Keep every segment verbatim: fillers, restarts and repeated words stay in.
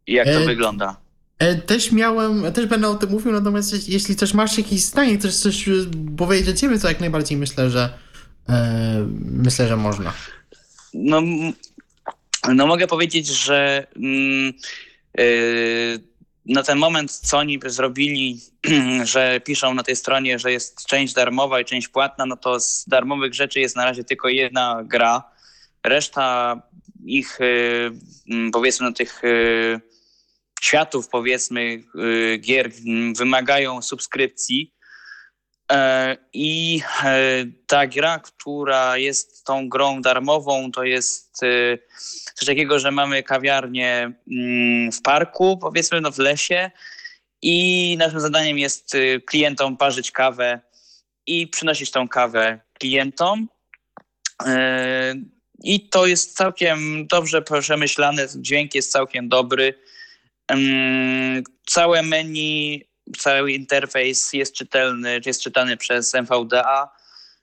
I jak to E, wygląda? e, Też miałem, też będę o tym mówił, natomiast jeśli jeśli też masz jakieś zdanie, chcesz coś e, powiedzieć od ciebie, to jak najbardziej myślę, że e, myślę, że można. No, m- no mogę powiedzieć, że mm, yy, na ten moment, co oni by zrobili, że piszą na tej stronie, że jest część darmowa i część płatna, no to z darmowych rzeczy jest na razie tylko jedna gra. Reszta ich, yy, mm, powiedzmy, no, tych yy, światów, powiedzmy, yy, gier mm, wymagają subskrypcji. E, I e, ta gra, która jest tą grą darmową, to jest e, coś takiego, że mamy kawiarnię mm, w parku, powiedzmy, no w lesie, i naszym zadaniem jest e, klientom parzyć kawę i przynosić tą kawę klientom. E, I to jest całkiem dobrze przemyślane, dźwięk jest całkiem dobry. Mm, Całe menu, cały interfejs jest czytelny, jest czytany przez M V D A.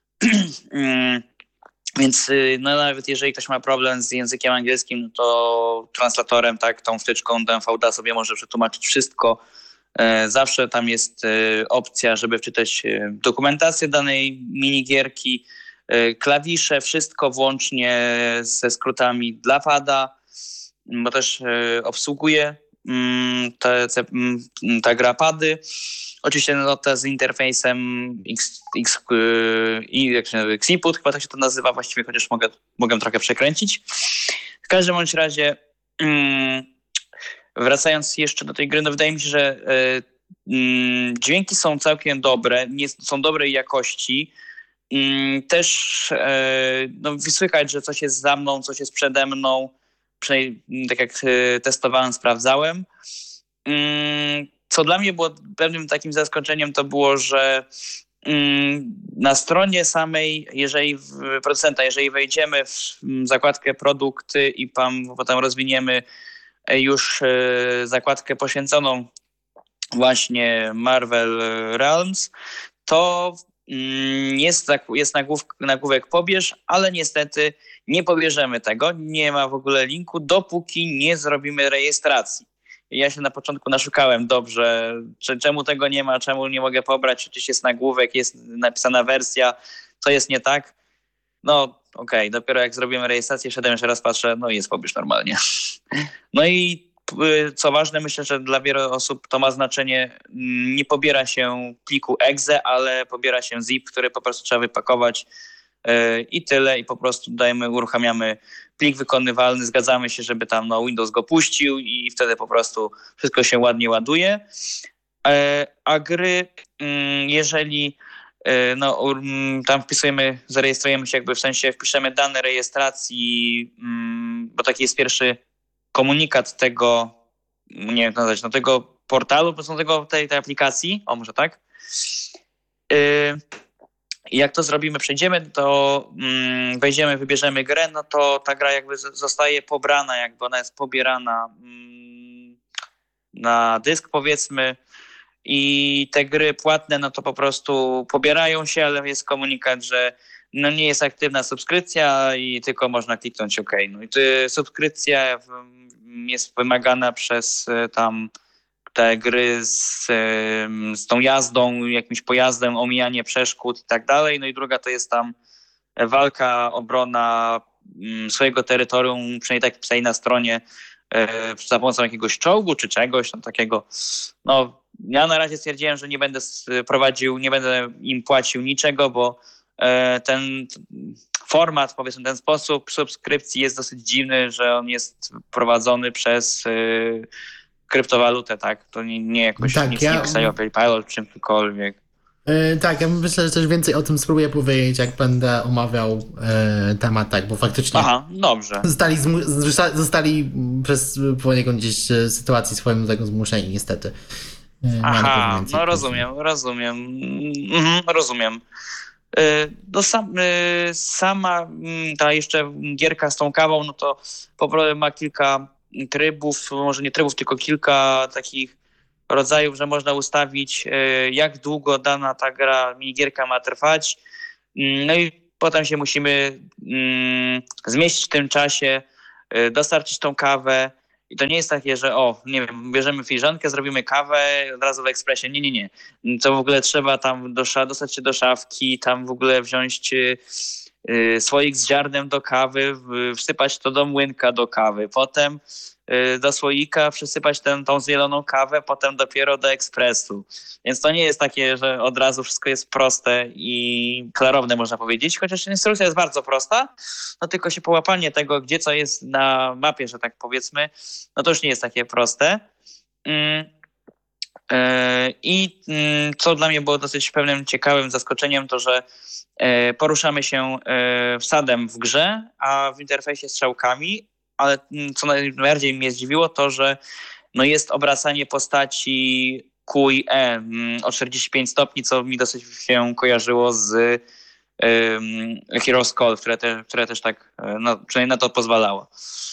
Mm, Więc y, no, nawet jeżeli ktoś ma problem z językiem angielskim, no to translatorem, tak, tą wtyczką do M V D A sobie może przetłumaczyć wszystko. E, Zawsze tam jest e, opcja, żeby wczytać e, dokumentację danej minigierki, e, klawisze, wszystko włącznie ze skrótami dla pada, bo też e, obsługuje mm, te, te, mm, ta gra pady. Oczywiście no, to z interfejsem X, X, y, i jak się nazywa, Xinput, chyba tak się to nazywa właściwie, chociaż mogę, mogę trochę przekręcić. W każdym bądź razie mm, wracając jeszcze do tej gry, no wydaje mi się, że y, y, dźwięki są całkiem dobre, nie, są dobrej jakości. Y, też y, no, słychać, że coś jest za mną, coś jest przede mną. Przynajmniej tak jak y, testowałem, sprawdzałem. Y, Co dla mnie było pewnym takim zaskoczeniem, to było, że na stronie samej, jeżeli producenta, jeżeli wejdziemy w zakładkę produkty i tam potem rozwiniemy już zakładkę poświęconą właśnie Marvel Realms, to jest, jest nagłówek, nagłówek pobierz, ale niestety nie pobierzemy tego, nie ma w ogóle linku, dopóki nie zrobimy rejestracji. Ja się na początku naszukałem dobrze, czemu tego nie ma, czemu nie mogę pobrać, przecież jest nagłówek, jest napisana wersja, co jest nie tak. No okej, okay. Dopiero jak zrobimy rejestrację, szedłem jeszcze raz, patrzę, no i jest pobierz normalnie. No i co ważne, myślę, że dla wielu osób to ma znaczenie, nie pobiera się pliku exe, ale pobiera się zip, który po prostu trzeba wypakować i tyle, i po prostu dajemy, uruchamiamy plik wykonywalny, zgadzamy się, żeby tam no, Windows go puścił i wtedy po prostu wszystko się ładnie ładuje. A gry, jeżeli no, tam wpisujemy, zarejestrujemy się, jakby w sensie wpiszemy dane rejestracji, bo taki jest pierwszy komunikat tego, nie wiem jak nazwać, no tego portalu, po prostu tego, tej, tej aplikacji, o może tak. I jak to zrobimy, przejdziemy, to mm, wejdziemy, wybierzemy grę, no to ta gra jakby zostaje pobrana, jakby ona jest pobierana mm, na dysk, powiedzmy, i te gry płatne, no to po prostu pobierają się, ale jest komunikat, że no nie jest aktywna subskrypcja i tylko można kliknąć OK. No i to subskrypcja jest wymagana przez tam te gry z, z tą jazdą, jakimś pojazdem, omijanie przeszkód i tak dalej. No i druga to jest tam walka, obrona swojego terytorium, przynajmniej tak pisali na stronie, za pomocą jakiegoś czołgu czy czegoś tam takiego. No ja na razie stwierdziłem, że nie będę prowadził, nie będę im płacił niczego, bo ten format, powiedzmy ten sposób subskrypcji jest dosyć dziwny, że on jest prowadzony przez kryptowalutę, tak? To nie, nie jakoś Tak, nic ja... nie pisali o PayPalu czy czymkolwiek. Yy, tak, ja myślę, że też więcej o tym spróbuję powiedzieć, jak będę omawiał yy, temat, tak, bo faktycznie Aha, dobrze. Zostali, zmu- zostali przez poniekąd gdzieś sytuacji swoim do tego zmuszeni, niestety. Yy, Aha, no rozumiem, rozumiem. Mhm, rozumiem. Yy, no sam, yy, sama ta jeszcze gierka z tą kawą, no to po prostu ma kilka trybów, może nie trybów, tylko kilka takich rodzajów, że można ustawić, jak długo dana ta gra, minigierka ma trwać. No i potem się musimy zmieścić w tym czasie, dostarczyć tą kawę I to nie jest takie, że o, nie wiem, bierzemy filiżankę, zrobimy kawę od razu w ekspresie. Nie, nie, nie. To w ogóle trzeba tam do, dostać się do szafki, tam w ogóle wziąć y, y, słoik z ziarnem do kawy, y, wsypać to do młynka do kawy, potem y, do słoika przysypać tę, tą zieloną kawę, potem dopiero do ekspresu. Więc to nie jest takie, że od razu wszystko jest proste i klarowne, można powiedzieć, chociaż instrukcja jest bardzo prosta, no tylko się połapanie tego, gdzie co jest na mapie, że tak powiedzmy, no to już nie jest takie proste. I co dla mnie było dosyć pewnym ciekawym zaskoczeniem, to że poruszamy się wsadem w grze, a w interfejsie strzałkami, ale co najbardziej mnie zdziwiło, to że no jest obracanie postaci Q i E o czterdzieści pięć stopni, co mi dosyć się kojarzyło z um, Hero's Call, które, te, które też tak, no, przynajmniej na to pozwalało.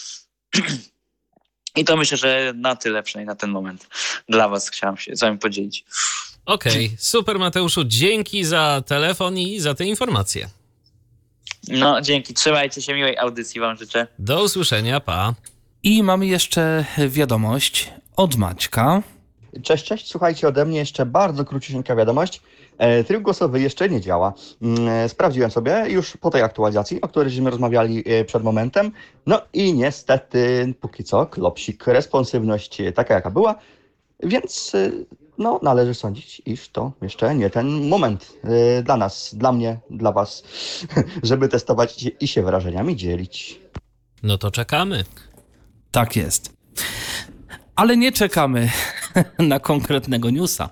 I to myślę, że na tyle przynajmniej na ten moment dla was chciałem się z wami podzielić. Okej, okay, super Mateuszu, dzięki za telefon i za te informacje. No, dzięki, trzymajcie się, miłej audycji wam życzę. Do usłyszenia, pa. I mamy jeszcze wiadomość od Maćka. Cześć, cześć, słuchajcie, ode mnie jeszcze bardzo króciutka wiadomość. E, tryb głosowy jeszcze nie działa. E, sprawdziłem sobie już po tej aktualizacji, o której żeśmy rozmawiali e, przed momentem. No i niestety, póki co, klopsik, responsywność e, taka jaka była, więc e, no należy sądzić, iż to jeszcze nie ten moment e, dla nas, dla mnie, dla was, żeby testować i się wrażeniami dzielić. No to czekamy. Tak jest. Ale nie czekamy na konkretnego newsa.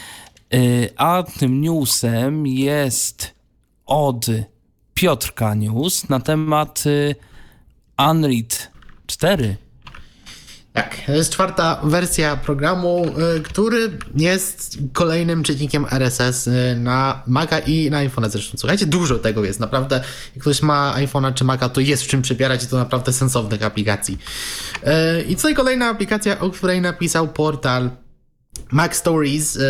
A tym newsem jest od Piotrka news na temat Unreal cztery. Tak, to jest czwarta wersja programu, który jest kolejnym czytnikiem R S S na Maca i na iPhone'a zresztą. Słuchajcie, dużo tego jest, naprawdę. Jak ktoś ma iPhone'a czy Maca, to jest w czym przebierać i to naprawdę sensownych aplikacji. I tutaj kolejna aplikacja, o której napisał portal Mac Stories,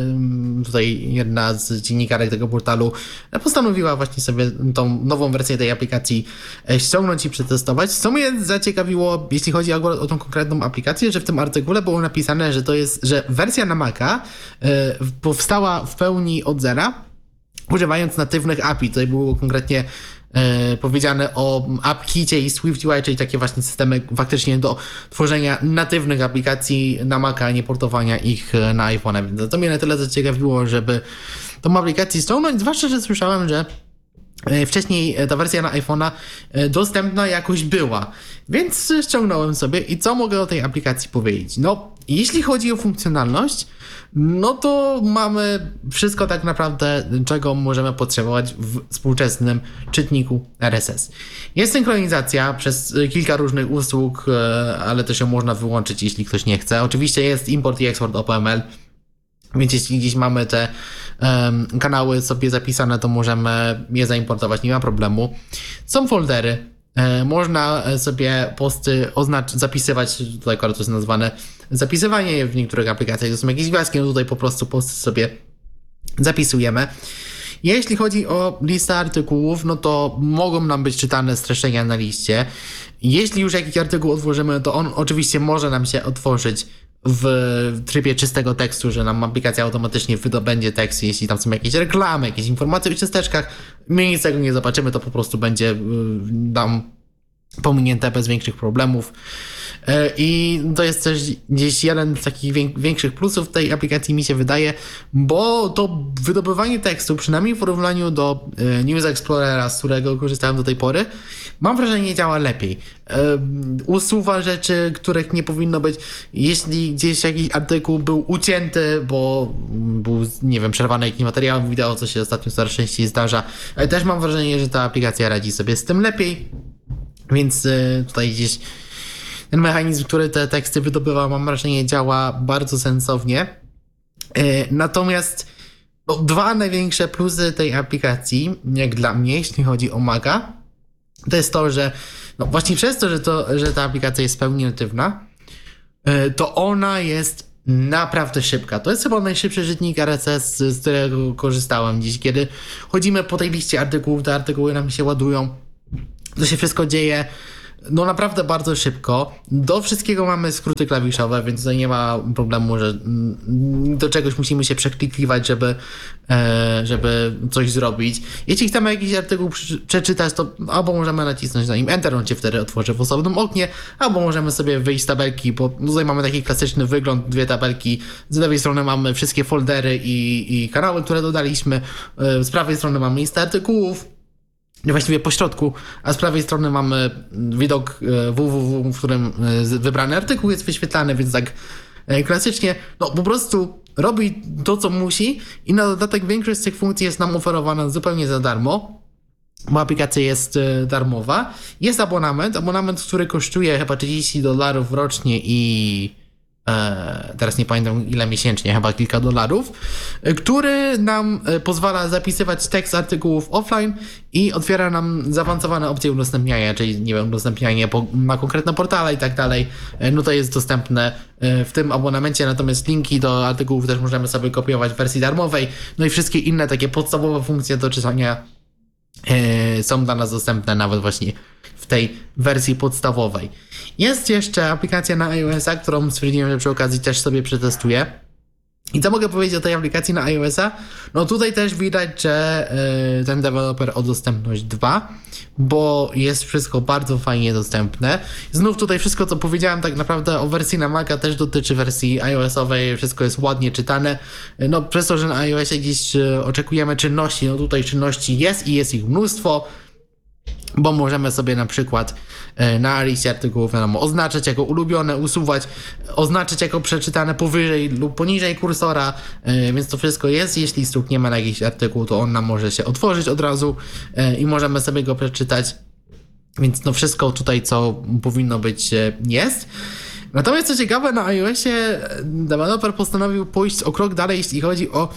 tutaj jedna z dziennikarek tego portalu postanowiła właśnie sobie tą nową wersję tej aplikacji ściągnąć i przetestować. Co mnie zaciekawiło, jeśli chodzi akurat o tą konkretną aplikację, że w tym artykule było napisane, że to jest, że wersja na Maca powstała w pełni od zera, używając natywnych A P I. Tutaj było konkretnie e, powiedziane o AppKicie i SwiftUI, czyli takie właśnie systemy faktycznie do tworzenia natywnych aplikacji na Maca, a nie portowania ich na iPhone'a. Więc to mnie na tyle zaciekawiło, żeby tą aplikację ściągnąć, zwłaszcza, że słyszałem, że wcześniej ta wersja na iPhone'a dostępna jakoś była, więc ściągnąłem sobie i co mogę o tej aplikacji powiedzieć? No, jeśli chodzi o funkcjonalność, no to mamy wszystko tak naprawdę, czego możemy potrzebować w współczesnym czytniku R S S. Jest synchronizacja przez kilka różnych usług, ale też ją można wyłączyć, jeśli ktoś nie chce. Oczywiście jest import i eksport O P M L, więc jeśli gdzieś mamy te um, kanały sobie zapisane, to możemy je zaimportować, nie ma problemu. Są foldery, e, można sobie posty oznacz- zapisywać, tutaj akurat to jest nazwane zapisywanie w niektórych aplikacjach, to są jakieś gwiazdki, no tutaj po prostu posty sobie zapisujemy. Jeśli chodzi o listę artykułów, no to mogą nam być czytane streszczenia na liście. Jeśli już jakiś artykuł otworzymy, to on oczywiście może nam się otworzyć w trybie czystego tekstu, że nam aplikacja automatycznie wydobędzie tekst, jeśli tam są jakieś reklamy, jakieś informacje o ciasteczkach, my nic tego nie zobaczymy, to po prostu będzie nam pominięte bez większych problemów. I to jest też gdzieś jeden z takich większych plusów tej aplikacji, mi się wydaje, bo to wydobywanie tekstu, przynajmniej w porównaniu do News Explorera, z którego korzystałem do tej pory, mam wrażenie, działa lepiej. Usuwa rzeczy, których nie powinno być. Jeśli gdzieś jakiś artykuł był ucięty, bo był, nie wiem, przerwany jakimś materiałem wideo, co się ostatnio coraz częściej zdarza, też mam wrażenie, że ta aplikacja radzi sobie z tym lepiej. Więc tutaj gdzieś ten mechanizm, który te teksty wydobywa, mam wrażenie, działa bardzo sensownie. Natomiast no, dwa największe plusy tej aplikacji, jak dla mnie, jeśli chodzi o Maca, to jest to, że no właśnie przez to, że, to, że ta aplikacja jest w pełni natywna, to ona jest naprawdę szybka. To jest chyba najszybszy czytnik R S S, z którego korzystałem dziś. Kiedy chodzimy po tej liście artykułów, te artykuły nam się ładują, to się wszystko dzieje no naprawdę bardzo szybko. Do wszystkiego mamy skróty klawiszowe, więc tutaj nie ma problemu, że do czegoś musimy się przeklikiwać, żeby, żeby coś zrobić. Jeśli chcemy jakiś artykuł przeczytać, to albo możemy nacisnąć na nim Enter, on się wtedy otworzy w osobnym oknie, albo możemy sobie wyjść z tabelki, bo tutaj mamy taki klasyczny wygląd, dwie tabelki. Z lewej strony mamy wszystkie foldery i, i kanały, które dodaliśmy. Z prawej strony mamy listę artykułów, właściwie po środku, a z prawej strony mamy widok www, w którym wybrany artykuł jest wyświetlany, więc tak klasycznie, no po prostu robi to, co musi i na dodatek większość z tych funkcji jest nam oferowana zupełnie za darmo, bo aplikacja jest darmowa. Jest abonament, abonament, który kosztuje chyba trzydzieści dolarów rocznie i teraz nie pamiętam ile miesięcznie, chyba kilka dolarów, który nam pozwala zapisywać tekst artykułów offline i otwiera nam zaawansowane opcje udostępniania, czyli nie wiem, udostępnianie na konkretne portale i tak dalej. No to jest dostępne w tym abonamencie, natomiast linki do artykułów też możemy sobie kopiować w wersji darmowej, no i wszystkie inne takie podstawowe funkcje do czytania są dla nas dostępne nawet właśnie w tej wersji podstawowej. Jest jeszcze aplikacja na iOS-a, którą stwierdziłem, że przy okazji też sobie przetestuję. I co mogę powiedzieć o tej aplikacji na iOS-a? No tutaj też widać, że yy, ten deweloper o dostępność dwa, bo jest wszystko bardzo fajnie dostępne. Znów tutaj wszystko, co powiedziałem tak naprawdę o wersji na Maca też dotyczy wersji iOS-owej, wszystko jest ładnie czytane. No przez to, że na iOS-ie gdzieś yy, oczekujemy czynności, no tutaj czynności jest i jest ich mnóstwo, bo możemy sobie na przykład na liście artykułów wiadomo, oznaczać jako ulubione, usuwać, oznaczyć jako przeczytane powyżej lub poniżej kursora, więc to wszystko jest. Jeśli stukniemy na jakiś artykuł, to on nam może się otworzyć od razu i możemy sobie go przeczytać, więc no wszystko tutaj, co powinno być, jest. Natomiast co ciekawe, na iOSie deweloper postanowił pójść o krok dalej, jeśli chodzi o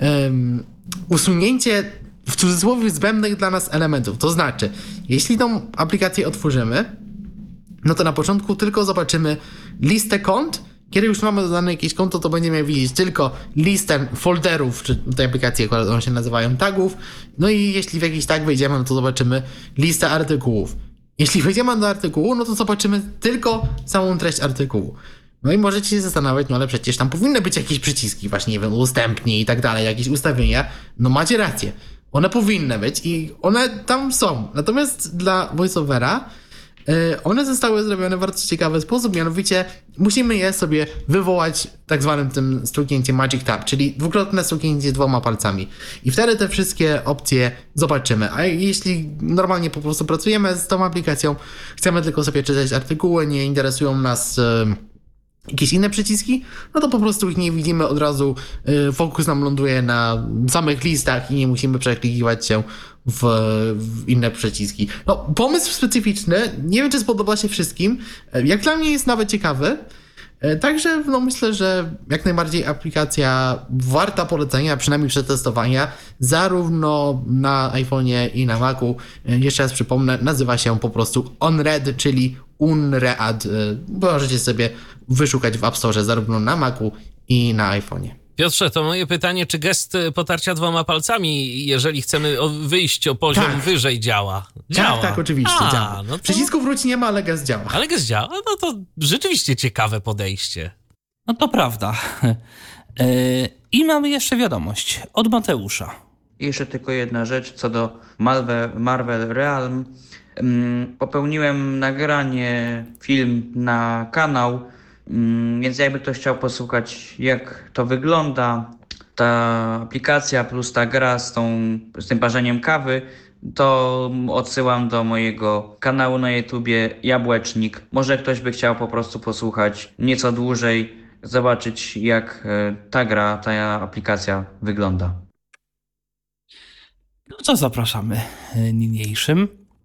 um, usunięcie w cudzysłowie zbędnych dla nas elementów. To znaczy, jeśli tą aplikację otworzymy, no to na początku tylko zobaczymy listę kont. Kiedy już mamy dodane jakieś konto, to będziemy widzieć tylko listę folderów, czy tej aplikacji akurat one się nazywają tagów. No i jeśli w jakiś tag wejdziemy, no to zobaczymy listę artykułów. Jeśli wejdziemy do artykułu, no to zobaczymy tylko samą treść artykułu. No i możecie się zastanawiać, no ale przecież tam powinny być jakieś przyciski, właśnie nie wiem, udostępnij i tak dalej, jakieś ustawienia. No macie rację. One powinny być i one tam są. Natomiast dla VoiceOvera yy, one zostały zrobione w bardzo ciekawy sposób, mianowicie musimy je sobie wywołać tak zwanym tym stuknięciem Magic Tab, czyli dwukrotne stuknięcie dwoma palcami. I wtedy te wszystkie opcje zobaczymy. A jeśli normalnie po prostu pracujemy z tą aplikacją, chcemy tylko sobie czytać artykuły, nie interesują nas Yy, jakieś inne przyciski, no to po prostu ich nie widzimy od razu, fokus nam ląduje na samych listach i nie musimy przeklikiwać się w, w inne przyciski. No, pomysł specyficzny, nie wiem czy spodoba się wszystkim, jak dla mnie jest nawet ciekawy, także no myślę, że jak najbardziej aplikacja warta polecenia, przynajmniej przetestowania, zarówno na iPhone'ie i na Macu. Jeszcze raz przypomnę, nazywa się po prostu OnRead, czyli Unread. Możecie sobie wyszukać w App Store zarówno na Macu i na iPhone'ie. Piotrze, to moje pytanie, czy gest potarcia dwoma palcami, jeżeli chcemy o wyjść o poziom tak. wyżej, działa? Działa. Tak, tak, oczywiście A, działa. No to... Przycisków wróć nie ma, ale gest działa. Ale gest działa? No to rzeczywiście ciekawe podejście. No to prawda. Yy, I mamy jeszcze wiadomość od Mateusza. I jeszcze tylko jedna rzecz co do Marvel, Marvel Realm. Popełniłem nagranie, film na kanał, więc jakby ktoś chciał posłuchać, jak to wygląda, ta aplikacja plus ta gra z, tą, z tym parzeniem kawy, to odsyłam do mojego kanału na YouTubie Jabłecznik. Może ktoś by chciał po prostu posłuchać nieco dłużej, zobaczyć jak ta gra, ta aplikacja wygląda. No to zapraszamy niniejszym.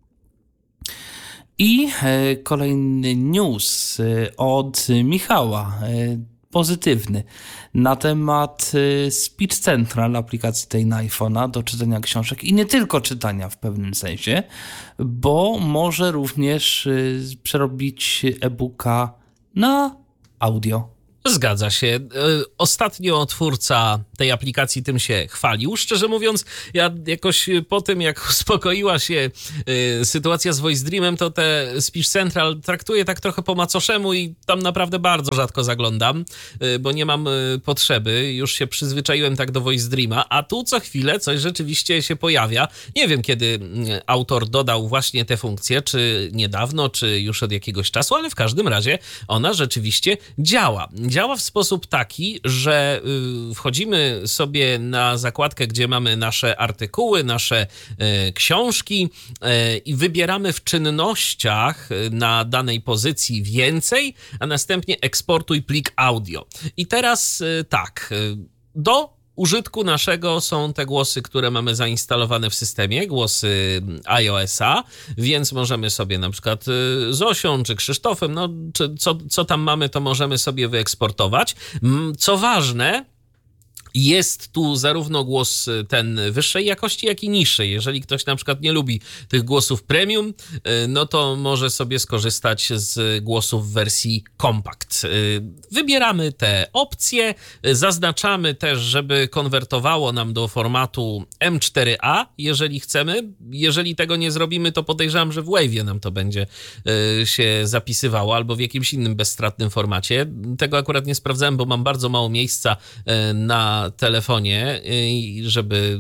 I kolejny news od Michała, pozytywny, na temat Speech Central, aplikacji tej na iPhone'a do czytania książek i nie tylko czytania w pewnym sensie, bo może również przerobić e-booka na audio. Zgadza się. Ostatnio twórca tej aplikacji tym się chwalił. Szczerze mówiąc, ja jakoś po tym, jak uspokoiła się sytuacja z Voice Dreamem, to te Speech Central traktuję tak trochę po macoszemu i tam naprawdę bardzo rzadko zaglądam, bo nie mam potrzeby. Już się przyzwyczaiłem tak do Voice Dreama, a tu co chwilę coś rzeczywiście się pojawia. Nie wiem, kiedy autor dodał właśnie tę funkcję, czy niedawno, czy już od jakiegoś czasu, ale w każdym razie ona rzeczywiście działa. Działa w sposób taki, że wchodzimy sobie na zakładkę, gdzie mamy nasze artykuły, nasze książki i wybieramy w czynnościach na danej pozycji więcej, a następnie eksportuj plik audio. I teraz tak, do użytku naszego są te głosy, które mamy zainstalowane w systemie, głosy iOS-a, więc możemy sobie na przykład z Zosią czy Krzysztofem, no czy co, co tam mamy, to możemy sobie wyeksportować. Co ważne, jest tu zarówno głos ten wyższej jakości, jak i niższej. Jeżeli ktoś na przykład nie lubi tych głosów premium, no to może sobie skorzystać z głosów w wersji compact. Wybieramy te opcje, zaznaczamy też, żeby konwertowało nam do formatu M cztery A, jeżeli chcemy. Jeżeli tego nie zrobimy, to podejrzewam, że w Wave'ie nam to będzie się zapisywało albo w jakimś innym bezstratnym formacie. Tego akurat nie sprawdzałem, bo mam bardzo mało miejsca na telefonie, żeby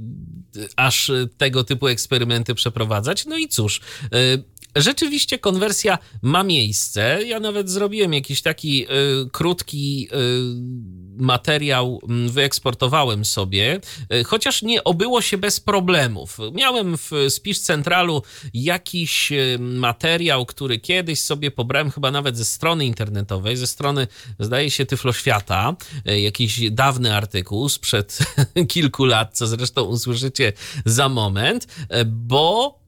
aż tego typu eksperymenty przeprowadzać. No i cóż, rzeczywiście konwersja ma miejsce. Ja nawet zrobiłem jakiś taki y, krótki y, materiał, wyeksportowałem sobie, y, chociaż nie obyło się bez problemów. Miałem w Speech Centralu jakiś y, materiał, który kiedyś sobie pobrałem chyba nawet ze strony internetowej, ze strony, zdaje się, Tyfloświata, y, jakiś dawny artykuł sprzed kilku lat, co zresztą usłyszycie za moment, y, bo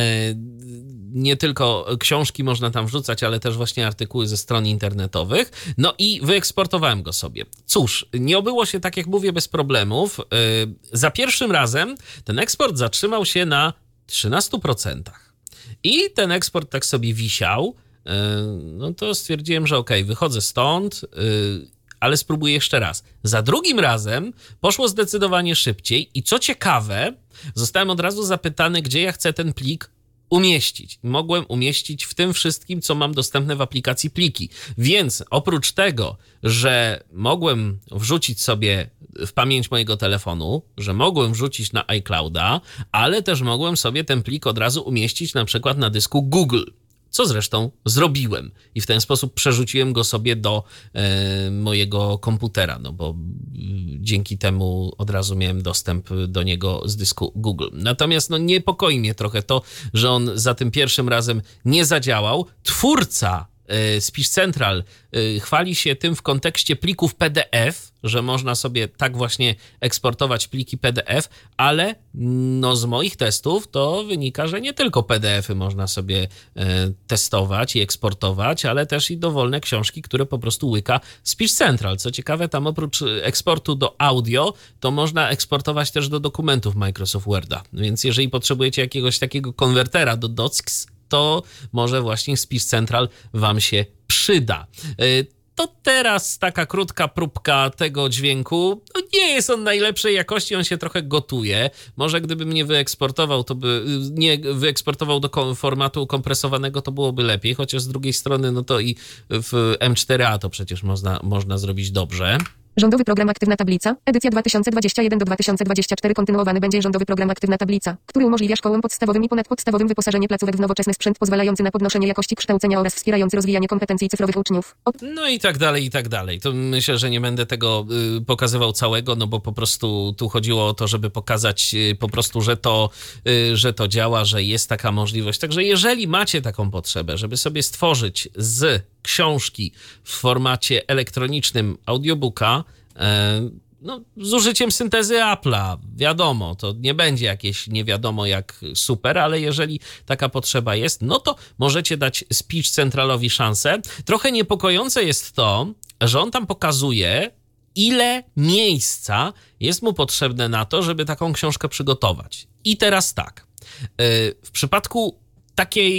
nie tylko książki można tam wrzucać, ale też właśnie artykuły ze stron internetowych. No i wyeksportowałem go sobie. Cóż, nie obyło się, tak jak mówię, bez problemów. Za pierwszym razem ten eksport zatrzymał się na trzynastu procentach. I ten eksport tak sobie wisiał. No to stwierdziłem, że okej, wychodzę stąd, ale spróbuję jeszcze raz. Za drugim razem poszło zdecydowanie szybciej i co ciekawe, zostałem od razu zapytany, gdzie ja chcę ten plik umieścić. Mogłem umieścić w tym wszystkim, co mam dostępne w aplikacji pliki. Więc oprócz tego, że mogłem wrzucić sobie w pamięć mojego telefonu, że mogłem wrzucić na iClouda, ale też mogłem sobie ten plik od razu umieścić na przykład na dysku Google. Co zresztą zrobiłem i w ten sposób przerzuciłem go sobie do e, mojego komputera, no bo dzięki temu od razu miałem dostęp do niego z dysku Google. Natomiast no, niepokoi mnie trochę to, że on za tym pierwszym razem nie zadziałał. Twórca e, Speech Central e, chwali się tym w kontekście plików P D F, że można sobie tak właśnie eksportować pliki P D F, ale no z moich testów to wynika, że nie tylko P D F-y można sobie e, testować i eksportować, ale też i dowolne książki, które po prostu łyka Speech Central. Co ciekawe, tam oprócz eksportu do audio, to można eksportować też do dokumentów Microsoft Worda. Więc jeżeli potrzebujecie jakiegoś takiego konwertera do docs, to może właśnie Speech Central wam się przyda. E, To teraz taka krótka próbka tego dźwięku. No nie jest on najlepszej jakości, on się trochę gotuje. Może gdybym nie wyeksportował, to by nie wyeksportował do kom- formatu kompresowanego, to byłoby lepiej, chociaż z drugiej strony, no to i w M cztery A to przecież można, można zrobić dobrze. Rządowy program Aktywna Tablica, edycja dwa tysiące dwudziesty pierwszy do dwa tysiące dwudziestego czwartego. Kontynuowany będzie rządowy program Aktywna Tablica, który umożliwia szkołom podstawowym i ponadpodstawowym wyposażenie placówek w nowoczesny sprzęt pozwalający na podnoszenie jakości kształcenia oraz wspierający rozwijanie kompetencji cyfrowych uczniów. O... No i tak dalej, i tak dalej. To myślę, że nie będę tego y, pokazywał całego, no bo po prostu tu chodziło o to, żeby pokazać y, po prostu, że to, y, że to działa, że jest taka możliwość. Także jeżeli macie taką potrzebę, żeby sobie stworzyć z książki w formacie elektronicznym audiobooka, no, z użyciem syntezy Apple'a, wiadomo, to nie będzie jakieś nie wiadomo jak super, ale jeżeli taka potrzeba jest, no to możecie dać Speech Centralowi szansę. Trochę niepokojące jest to, że on tam pokazuje, ile miejsca jest mu potrzebne na to, żeby taką książkę przygotować. I teraz tak, w przypadku takiej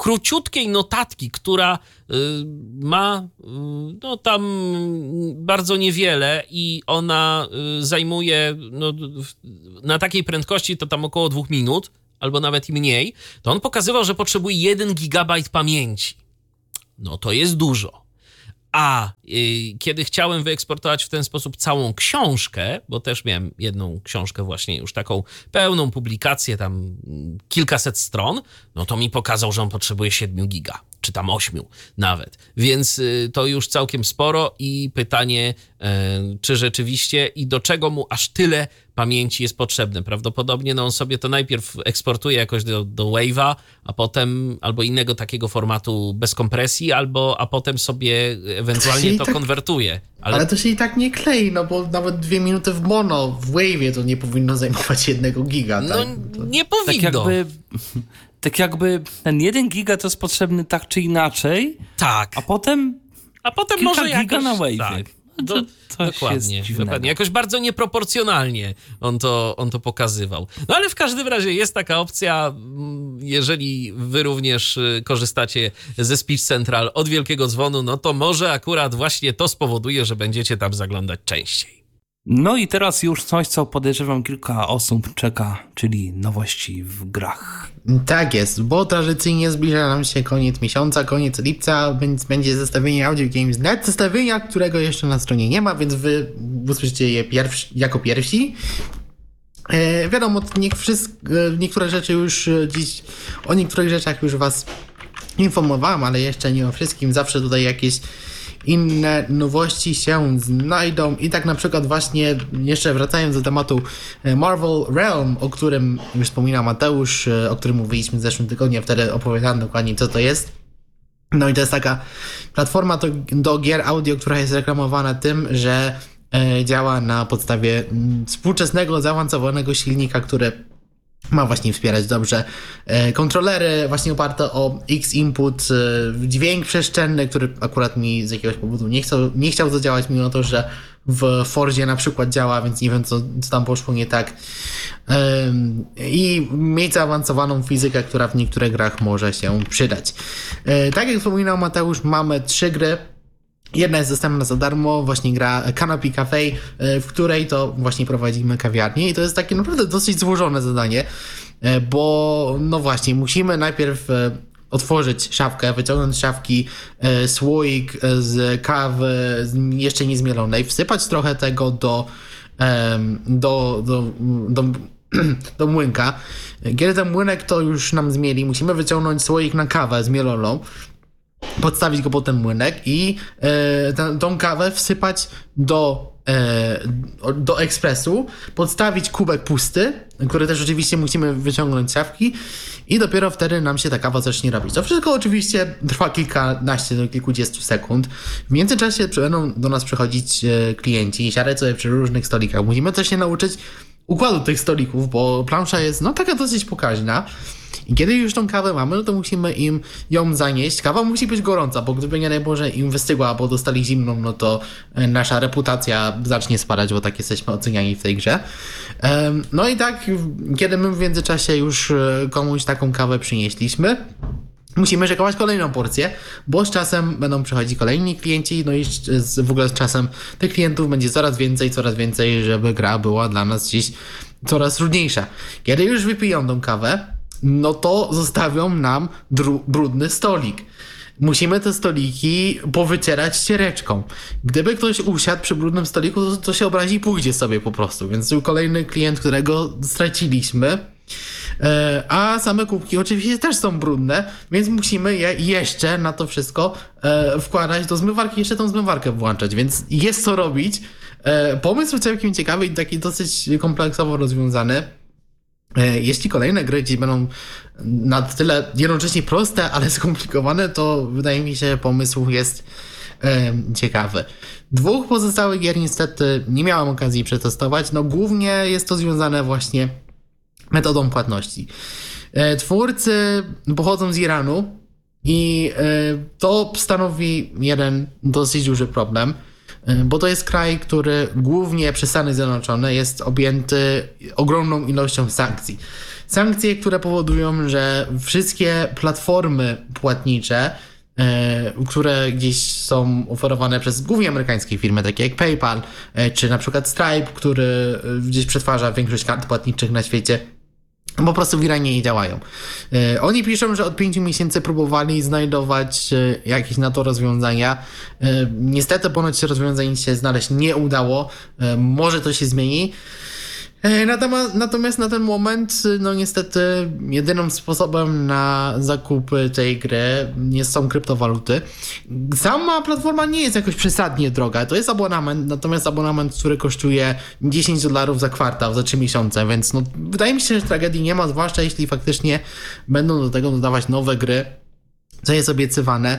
króciutkiej notatki, która y, ma y, no tam bardzo niewiele i ona y, zajmuje no, na takiej prędkości to tam około dwóch minut, albo nawet i mniej, to on pokazywał, że potrzebuje jeden gigabajt pamięci. No to jest dużo. A y, kiedy chciałem wyeksportować w ten sposób całą książkę, bo też miałem jedną książkę właśnie już taką pełną publikację, tam kilkaset stron, no to mi pokazał, że on potrzebuje siedmiu giga, czy tam ośmiu nawet. Więc y, to już całkiem sporo i pytanie, y, czy rzeczywiście i do czego mu aż tyle pamięci jest potrzebne. Prawdopodobnie no on sobie to najpierw eksportuje jakoś do, do Wave'a, a potem albo innego takiego formatu bez kompresji, albo a potem sobie ewentualnie to, to tak, konwertuje. Ale... ale to się i tak nie klei, no bo nawet dwie minuty w mono, w Wave'ie to nie powinno zajmować jednego giga. Tak? No nie powinno. Tak jakby, tak jakby ten jeden giga to jest potrzebny tak czy inaczej, tak. a potem a potem kilka może giga jakoś, na Wave'ie. Tak. To, Do, dokładnie, dokładnie. Jakoś bardzo nieproporcjonalnie on to, on to pokazywał. No ale w każdym razie jest taka opcja, jeżeli wy również korzystacie ze Speech Central od wielkiego dzwonu, no to może akurat właśnie to spowoduje, że będziecie tam zaglądać częściej. No i teraz już coś, co podejrzewam kilka osób czeka, czyli nowości w grach. Tak jest, bo tradycyjnie zbliża nam się koniec miesiąca, koniec lipca, więc będzie zestawienie Audio Games kropka net, zestawienia, którego jeszcze na stronie nie ma, więc wy usłyszycie je pierwsi, jako pierwsi. E, wiadomo, nie, wszystko, niektóre rzeczy już dziś, o niektórych rzeczach już was informowałem, ale jeszcze nie o wszystkim, zawsze tutaj jakieś inne nowości się znajdą i tak na przykład właśnie jeszcze wracając do tematu Marvel Realm, o którym już wspominał Mateusz, o którym mówiliśmy w zeszłym tygodniu, wtedy opowiadałem dokładnie co to jest. No i to jest taka platforma do, do gier audio, która jest reklamowana tym, że e, działa na podstawie współczesnego, zaawansowanego silnika, który ma właśnie wspierać dobrze e, kontrolery właśnie oparte o X-Input, e, dźwięk przestrzenny, który akurat mi z jakiegoś powodu nie chciał, nie chciał zadziałać, mimo to, że w Forzie na przykład działa, więc nie wiem co, co tam poszło nie tak. E, I mieć zaawansowaną fizykę, która w niektórych grach może się przydać. E, tak jak wspominał Mateusz, mamy trzy gry. Jedna jest dostępna za darmo, właśnie gra Canopy Cafe, w której to właśnie prowadzimy kawiarnię i to jest takie naprawdę dosyć złożone zadanie, bo no właśnie, musimy najpierw otworzyć szafkę, wyciągnąć z szafki słoik z kawy jeszcze niezmielonej, wsypać trochę tego do, do, do, do, do młynka. Kiedy ten młynek to już nam zmieli, musimy wyciągnąć słoik na kawę zmieloną, podstawić go potem młynek i e, tę, tą kawę wsypać do, e, do ekspresu, podstawić kubek pusty, który też oczywiście musimy wyciągnąć z szafki i dopiero wtedy nam się ta kawa zacznie robić. To wszystko oczywiście trwa kilkanaście do kilkudziestu sekund. W międzyczasie będą do nas przychodzić e, klienci i siadać sobie przy różnych stolikach. Musimy też się nauczyć układu tych stolików, bo plansza jest no taka dosyć pokaźna. I kiedy już tą kawę mamy, no to musimy im ją zanieść. Kawa musi być gorąca, bo gdyby nie daj Boże im wystygła, albo dostali zimną, no to nasza reputacja zacznie spadać, bo tak jesteśmy oceniani w tej grze. No i tak, kiedy my w międzyczasie już komuś taką kawę przynieśliśmy, musimy szykować kolejną porcję, bo z czasem będą przychodzić kolejni klienci, no i w ogóle z czasem tych klientów będzie coraz więcej, coraz więcej, żeby gra była dla nas gdzieś coraz trudniejsza. Kiedy już wypiją tą kawę, no to zostawią nam dru- brudny stolik. Musimy te stoliki powycierać ściereczką. Gdyby ktoś usiadł przy brudnym stoliku, to, to się obrazi i pójdzie sobie po prostu. Więc był kolejny klient, którego straciliśmy. E, a same kubki oczywiście też są brudne, więc musimy je jeszcze na to wszystko e, wkładać do zmywarki, jeszcze tą zmywarkę włączać, więc jest co robić. E, pomysł całkiem ciekawy i taki dosyć kompleksowo rozwiązany. Jeśli kolejne gry gdzieś będą na tyle jednocześnie proste, ale skomplikowane, to wydaje mi się, że pomysł jest e, ciekawy. Dwóch pozostałych gier niestety nie miałem okazji przetestować. No głównie jest to związane właśnie metodą płatności. E, twórcy pochodzą z Iranu i e, to stanowi jeden dosyć duży problem, bo to jest kraj, który głównie przez Stany Zjednoczone jest objęty ogromną ilością sankcji. sankcje, które powodują, że wszystkie platformy płatnicze, e, które gdzieś są oferowane przez głównie amerykańskie firmy, takie jak PayPal, e, czy na przykład Stripe, który gdzieś przetwarza większość kart płatniczych na świecie, po prostu w Iranie nie działają. E, oni piszą, że od pięciu miesięcy próbowali znajdować e, jakieś na to rozwiązania. E, niestety ponoć się rozwiązanie się znaleźć nie udało. E, może to się zmieni. E, natomiast, natomiast na ten moment, no niestety jedynym sposobem na zakupy tej gry nie są kryptowaluty. Sama platforma nie jest jakoś przesadnie droga. To jest abonament, natomiast abonament, który kosztuje dziesięć dolarów za kwartał, za trzy miesiące, więc no, wydaje mi się, że tragedii nie ma, zwłaszcza jeśli faktycznie będą do tego dodawać nowe gry, co jest obiecywane.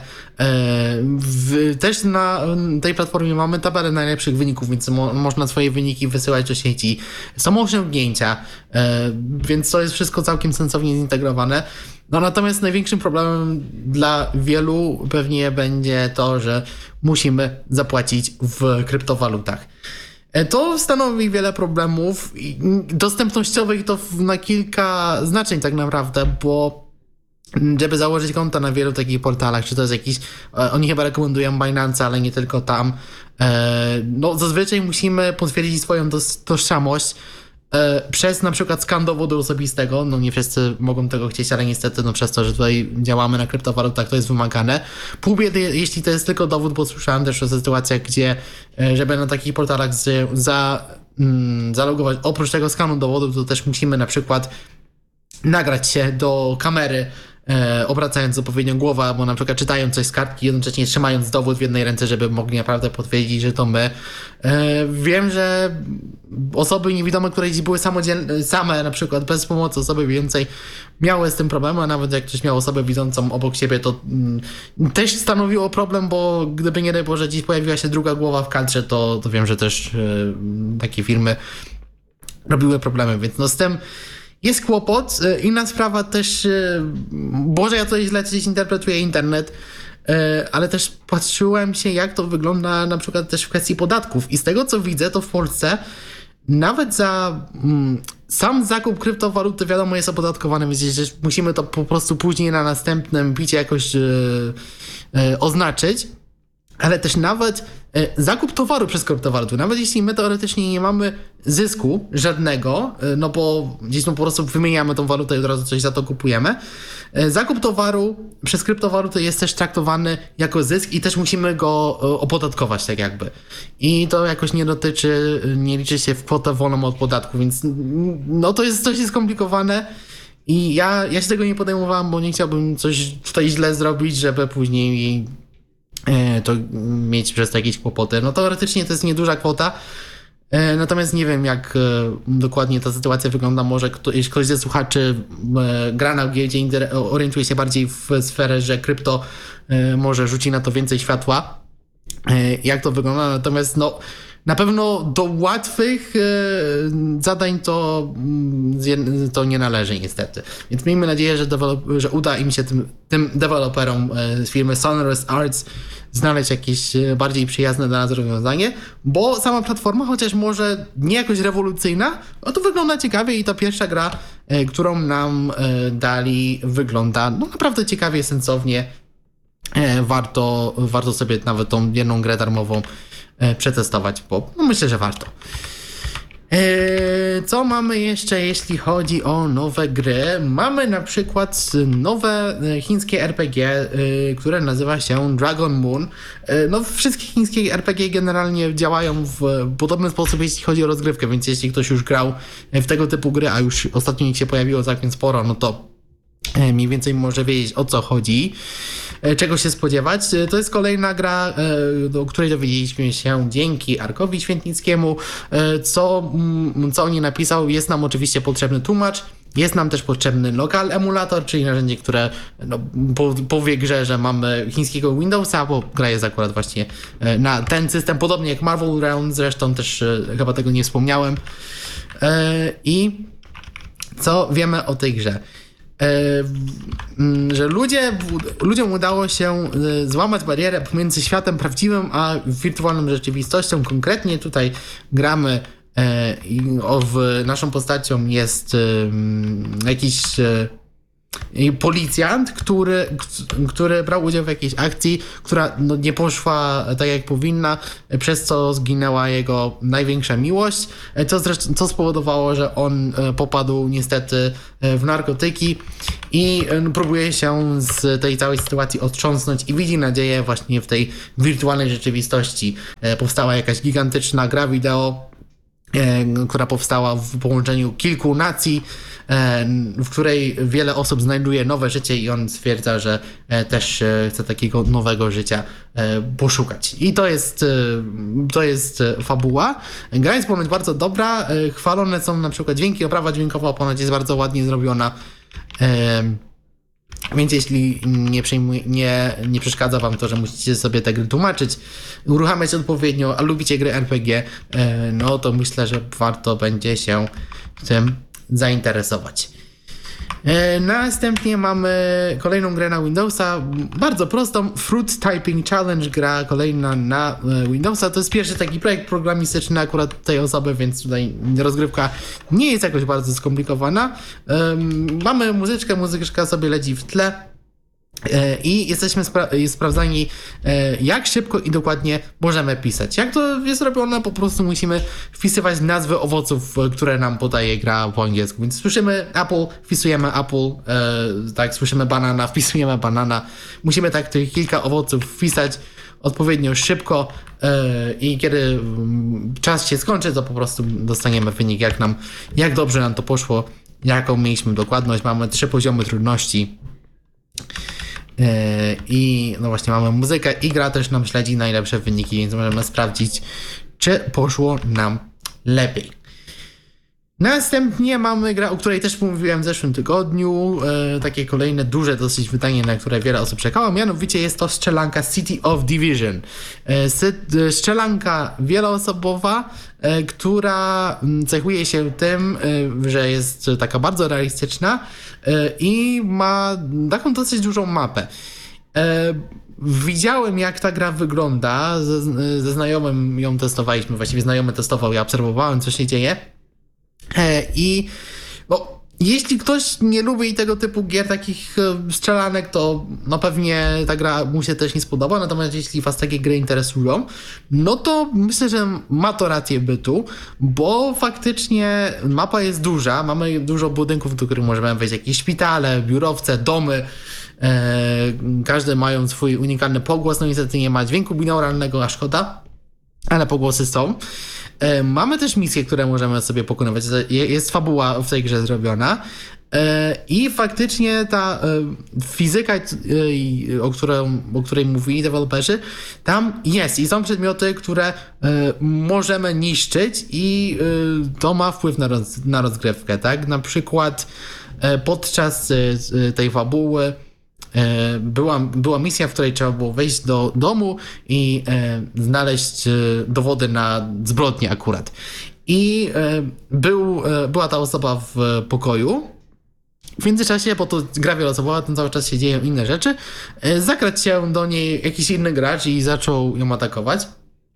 W, też na tej platformie mamy tabelę najlepszych wyników, więc mo, można swoje wyniki wysyłać do sieci. Są osiągnięcia, więc to jest wszystko całkiem sensownie zintegrowane. No natomiast największym problemem dla wielu pewnie będzie to, że musimy zapłacić w kryptowalutach. To stanowi wiele problemów dostępnościowych, to na kilka znaczeń tak naprawdę, bo żeby założyć konta na wielu takich portalach, czy to jest jakiś, oni chyba rekomendują Binance, ale nie tylko tam, no zazwyczaj musimy potwierdzić swoją tożsamość przez na przykład skan dowodu osobistego. No nie wszyscy mogą tego chcieć, ale niestety no przez to, że tutaj działamy na kryptowalutach, to jest wymagane. Pół biedy, jeśli to jest tylko dowód, bo słyszałem też o sytuacjach, gdzie żeby na takich portalach z, za, mm, zalogować, oprócz tego skanu dowodu, to też musimy na przykład nagrać się do kamery, e, obracając odpowiednią głowę, albo na przykład czytając coś z kartki, jednocześnie trzymając dowód w jednej ręce, żeby mogli naprawdę potwierdzić, że to my. E, wiem, że osoby niewidome, które dziś były samodzielne, same na przykład bez pomocy osoby widzącej, miały z tym problem, a nawet jak ktoś miał osobę widzącą obok siebie, to mm, też stanowiło problem, bo gdyby nie daj Boże dziś pojawiła się druga głowa w kadrze, to, to wiem, że też e, takie firmy robiły problemy, więc no z tym jest kłopot. Inna sprawa też, Boże, ja tutaj źle gdzieś interpretuję internet, ale też patrzyłem się, jak to wygląda na przykład też w kwestii podatków i z tego, co widzę, to w Polsce nawet za mm, sam zakup kryptowaluty, wiadomo, jest opodatkowany, więc że musimy to po prostu później na następnym bicie jakoś yy, yy, oznaczyć. Ale też nawet e, zakup towaru przez kryptowaluty, nawet jeśli my teoretycznie nie mamy zysku żadnego, e, no bo gdzieś no po prostu wymieniamy tą walutę i od razu coś za to kupujemy, e, zakup towaru przez kryptowaluty jest też traktowany jako zysk i też musimy go e, opodatkować tak jakby. I to jakoś nie dotyczy, nie liczy się w kwotę wolną od podatku, więc no to jest coś skomplikowane. I ja, ja się tego nie podejmowałem, bo nie chciałbym coś tutaj źle zrobić, żeby później to mieć przez to jakieś kłopoty. No teoretycznie to jest nieduża kwota, natomiast nie wiem, jak dokładnie ta sytuacja wygląda. Może kto, jeśli ktoś ze słuchaczy gra na giełdzie, orientuje się bardziej w sferę, że krypto może rzuci na to więcej światła, jak to wygląda. Natomiast no na pewno do łatwych zadań to, to nie należy niestety. Więc miejmy nadzieję, że, dewelop- że uda im się tym, tym deweloperom z firmy Sonorous Arts znaleźć jakieś bardziej przyjazne dla nas rozwiązanie, bo sama platforma, chociaż może nie jakoś rewolucyjna, no to wygląda ciekawie i ta pierwsza gra, którą nam dali, wygląda no naprawdę ciekawie, sensownie. Warto, warto sobie nawet tą jedną grę darmową przetestować, bo no myślę, że warto. Co mamy jeszcze, jeśli chodzi o nowe gry? Mamy na przykład nowe chińskie R P G, które nazywa się Dragon Moon. No, wszystkie chińskie R P G generalnie działają w podobny sposób, jeśli chodzi o rozgrywkę, więc jeśli ktoś już grał w tego typu gry, a już ostatnio ich się pojawiło całkiem sporo, no to mniej więcej może wiedzieć, o co chodzi, czego się spodziewać. To jest kolejna gra, do której dowiedzieliśmy się dzięki Arkowi Świętnickiemu. Co, co on nie napisał, jest nam oczywiście potrzebny tłumacz, jest nam też potrzebny local emulator, czyli narzędzie, które no, powie grze, że mamy chińskiego Windowsa, bo gra jest akurat właśnie na ten system, podobnie jak Marvel Realms, zresztą też chyba tego nie wspomniałem. I co wiemy o tej grze? Że ludzie, ludziom udało się złamać barierę pomiędzy światem prawdziwym a wirtualną rzeczywistością. Konkretnie tutaj gramy I w naszą postacią jest jakiś policjant, który, który brał udział w jakiejś akcji, która no, nie poszła tak jak powinna, przez co zginęła jego największa miłość, co, zresztą, co spowodowało, że on popadł niestety w narkotyki i próbuje się z tej całej sytuacji otrząsnąć i widzi nadzieję właśnie w tej wirtualnej rzeczywistości. Powstała jakaś gigantyczna gra wideo, która powstała w połączeniu kilku nacji, w której wiele osób znajduje nowe życie i on stwierdza, że też chce takiego nowego życia poszukać. I to jest, to jest fabuła. Gra jest ponoć bardzo dobra, chwalone są na przykład dźwięki, oprawa dźwiękowa ponoć jest bardzo ładnie zrobiona. Więc jeśli nie, przejmuj, nie, nie przeszkadza wam to, że musicie sobie te gry tłumaczyć, uruchamiać odpowiednio, a lubicie gry R P G, no to myślę, że warto będzie się tym zainteresować. Następnie mamy kolejną grę na Windowsa, bardzo prostą, Fruit Typing Challenge, gra kolejna na Windowsa. To jest pierwszy taki projekt programistyczny akurat tej osoby, więc tutaj rozgrywka nie jest jakoś bardzo skomplikowana. Mamy muzyczkę, muzyczka sobie leci w tle. I jesteśmy spra- sprawdzani, jak szybko i dokładnie możemy pisać. Jak to jest robione? Po prostu musimy wpisywać nazwy owoców, które nam podaje gra po angielsku. Więc słyszymy Apple, wpisujemy Apple, tak, słyszymy banana, wpisujemy banana. Musimy tak tych kilka owoców wpisać odpowiednio szybko i kiedy czas się skończy, to po prostu dostaniemy wynik, jak nam, jak dobrze nam to poszło, jaką mieliśmy dokładność. Mamy trzy poziomy trudności. I no właśnie mamy muzykę i gra też nam śledzi najlepsze wyniki, więc możemy sprawdzić, czy poszło nam lepiej. Następnie mamy grę, o której też mówiłem w zeszłym tygodniu, e, takie kolejne duże dosyć wydanie, na które wiele osób czekało, mianowicie jest to strzelanka City of Division. E, sy, strzelanka wieloosobowa, e, która cechuje się tym, e, że jest taka bardzo realistyczna e, i ma taką dosyć dużą mapę. E, Widziałem, jak ta gra wygląda, ze, ze znajomym ją testowaliśmy, właściwie znajomy testował, ja obserwowałem, co się dzieje. I bo jeśli ktoś nie lubi tego typu gier, takich strzelanek, to no pewnie ta gra mu się też nie spodoba, natomiast jeśli was takie gry interesują, no to myślę, że ma to rację bytu, bo faktycznie mapa jest duża, mamy dużo budynków, do których możemy wejść, jakieś szpitale, biurowce, domy, e, każdy mają swój unikalny pogłos, no niestety nie ma dźwięku binauralnego, a szkoda, ale pogłosy są. Mamy też misje, które możemy sobie pokonywać. Jest fabuła w tej grze zrobiona i faktycznie ta fizyka, o, którą, o której mówili deweloperzy, tam jest i są przedmioty, które możemy niszczyć i to ma wpływ na, roz, na rozgrywkę, tak? Na przykład podczas tej fabuły Była, była misja, w której trzeba było wejść do domu i e, znaleźć e, dowody na zbrodnię akurat. I e, był, e, była ta osoba w pokoju. W międzyczasie, bo to gra wieloosobowa, ten cały czas się dzieją inne rzeczy, e, zakradł się do niej jakiś inny gracz i zaczął ją atakować.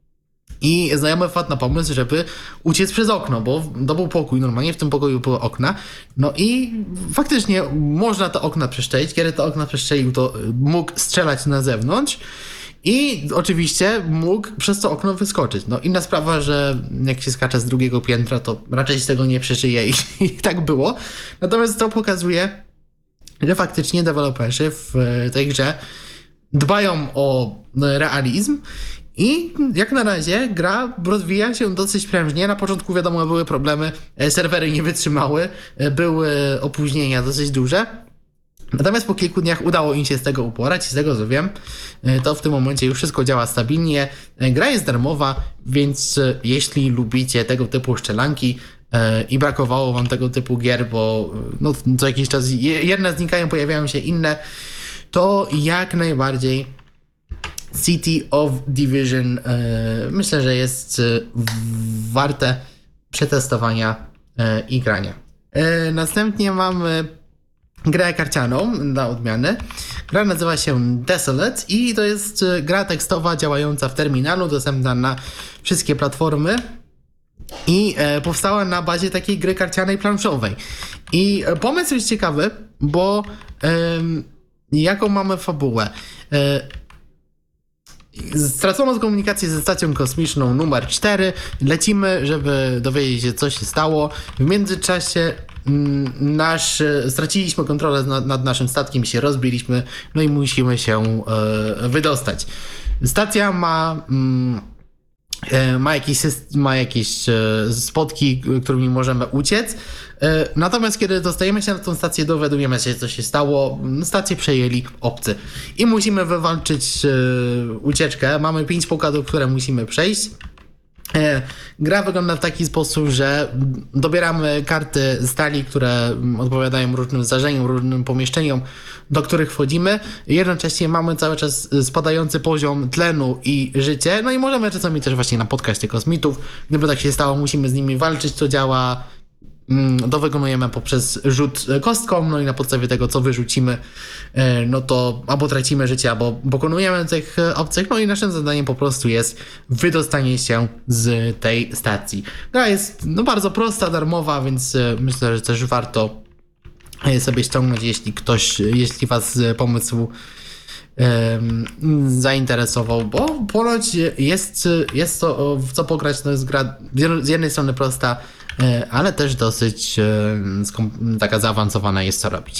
I znajomy wpadł na pomysł, żeby uciec przez okno, bo to był pokój, normalnie w tym pokoju były okna. No i faktycznie można te okna przeszczelić. Kiedy te okna przeszczelił, to mógł strzelać na zewnątrz i oczywiście mógł przez to okno wyskoczyć. No inna sprawa, że jak się skacze z drugiego piętra, to raczej z tego nie przeżyje i, i tak było. Natomiast to pokazuje, że faktycznie deweloperzy w tej grze dbają o realizm. I jak na razie gra rozwija się dosyć prężnie. Na początku wiadomo były problemy, serwery nie wytrzymały, były opóźnienia dosyć duże. Natomiast po kilku dniach udało im się z tego uporać i z tego co wiem, to w tym momencie już wszystko działa stabilnie. Gra jest darmowa, więc jeśli lubicie tego typu strzelanki i brakowało wam tego typu gier, bo no, co jakiś czas jedne znikają, pojawiają się inne, to jak najbardziej City of Division e, myślę, że jest e, warte przetestowania e, i grania. E, następnie mamy grę karcianą na odmianę. Gra nazywa się Desolate i to jest gra tekstowa działająca w terminalu, dostępna na wszystkie platformy. i e, powstała na bazie takiej gry karcianej planszowej. I e, pomysł jest ciekawy, bo e, jaką mamy fabułę? E, Stracono komunikację ze stacją kosmiczną numer cztery. Lecimy, żeby dowiedzieć się, co się stało. W międzyczasie nasz, straciliśmy kontrolę nad, nad naszym statkiem, się rozbiliśmy, no i musimy się e, wydostać. Stacja ma... Mm, Ma jakieś, ma jakieś spotki, którymi możemy uciec. Natomiast kiedy dostajemy się na tą stację, dowiadujemy się, co się stało. Stację przejęli obcy. I musimy wywalczyć ucieczkę. Mamy pięć pokładów, które musimy przejść. Gra wygląda w taki sposób, że dobieramy karty stali, które odpowiadają różnym zdarzeniom, różnym pomieszczeniom, do których wchodzimy. Jednocześnie mamy cały czas spadający poziom tlenu i życie, no i możemy czasami też właśnie napotkać tych kosmitów. Gdyby tak się stało, musimy z nimi walczyć, to działa, to wykonujemy poprzez rzut kostką, no i na podstawie tego, co wyrzucimy, no to albo tracimy życie, albo pokonujemy tych obcych, no i naszym zadaniem po prostu jest wydostanie się z tej stacji. Gra jest no bardzo prosta, darmowa, więc myślę, że też warto sobie ściągnąć, jeśli ktoś, jeśli was pomysł um, zainteresował, bo ponoć jest, jest to w co pograć, to jest gra z jednej strony prosta, ale też dosyć taka zaawansowana jest, co robić.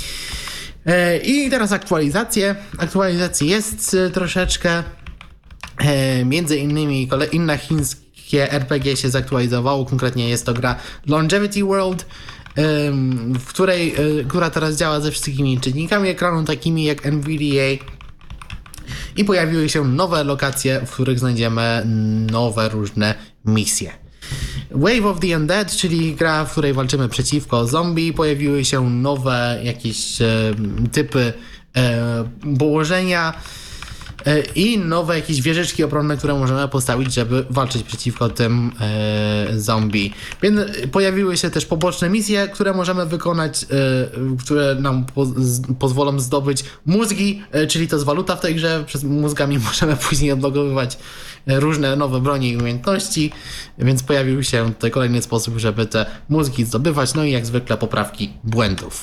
I teraz aktualizacje. Aktualizacji jest troszeczkę. Między innymi inne chińskie R P G się zaktualizowało. Konkretnie jest to gra Longevity World, w której, która teraz działa ze wszystkimi czynnikami ekranu, takimi jak N V D A. I pojawiły się nowe lokacje, w których znajdziemy nowe różne misje. Wave of the Undead, czyli gra, w której walczymy przeciwko zombie. Pojawiły się nowe jakieś e, typy e, położenia e, i nowe jakieś wieżyczki obronne, które możemy postawić, żeby walczyć przeciwko tym e, zombie. Więc pojawiły się też poboczne misje, które możemy wykonać, e, które nam po, z, pozwolą zdobyć mózgi, e, czyli to jest waluta w tej grze. Przez mózgami możemy później odblokowywać różne nowe bronie i umiejętności, więc pojawił się tutaj kolejny sposób, żeby te mózgi zdobywać, no i jak zwykle poprawki błędów.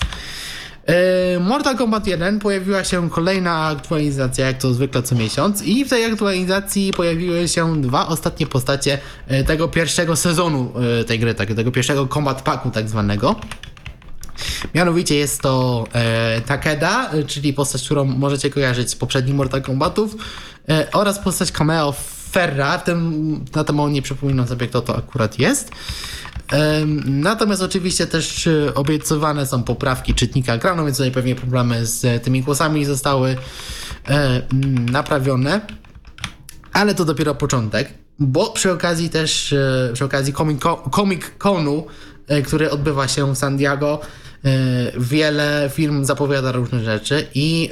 Mortal Kombat jeden pojawiła się kolejna aktualizacja, jak to zwykle co miesiąc, i w tej aktualizacji pojawiły się dwa ostatnie postacie tego pierwszego sezonu tej gry, tego pierwszego Combat Packu tak zwanego. Mianowicie jest to e, Takeda, czyli postać, którą możecie kojarzyć z poprzednich Mortal Kombatów, e, oraz postać cameo Ferra. W tym, na tym nie przypominam sobie, kto to akurat jest. E, natomiast oczywiście też obiecywane są poprawki czytnika ekranu, więc tutaj pewnie problemy z tymi głosami zostały e, naprawione. Ale to dopiero początek, bo przy okazji też, e, przy okazji Comic-Conu, e, który odbywa się w San Diego, wiele firm zapowiada różne rzeczy i,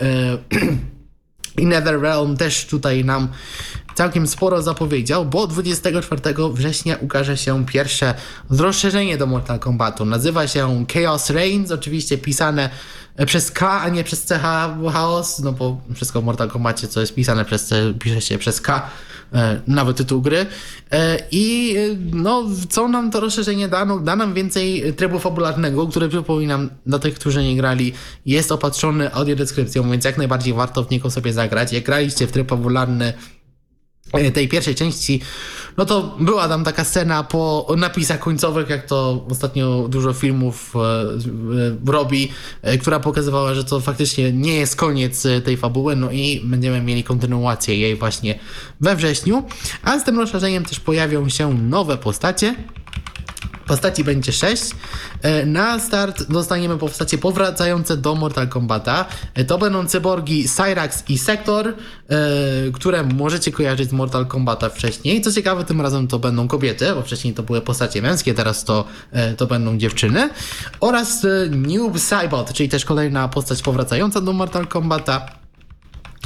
i NetherRealm też tutaj nam całkiem sporo zapowiedział, bo dwudziestego czwartego września ukaże się pierwsze rozszerzenie do Mortal Kombatu. Nazywa się Chaos Reigns, oczywiście pisane przez K, a nie przez C H, Chaos, no bo wszystko w Mortal Kombacie, co jest pisane przez C, pisze się przez K, nawet tytuł gry. I no, co nam to rozszerzenie da? No, da nam więcej trybu fabularnego, który, przypominam, dla tych, którzy nie grali, jest opatrzony audiodeskrypcją, więc jak najbardziej warto w niego sobie zagrać. Jak graliście w tryb fabularny tej pierwszej części, no to była tam taka scena po napisach końcowych, jak to ostatnio dużo filmów e, robi, e, która pokazywała, że to faktycznie nie jest koniec tej fabuły, no i będziemy mieli kontynuację jej właśnie we wrześniu, a z tym rozszerzeniem też pojawią się nowe postacie. Postaci będzie sześć. Na start dostaniemy postacie powracające do Mortal Kombata. To będą cyborgi Cyrax i Sektor, które możecie kojarzyć z Mortal Kombata wcześniej. Co ciekawe, tym razem to będą kobiety, bo wcześniej to były postacie męskie, teraz to, to będą dziewczyny. Oraz Noob Saibot, czyli też kolejna postać powracająca do Mortal Kombata.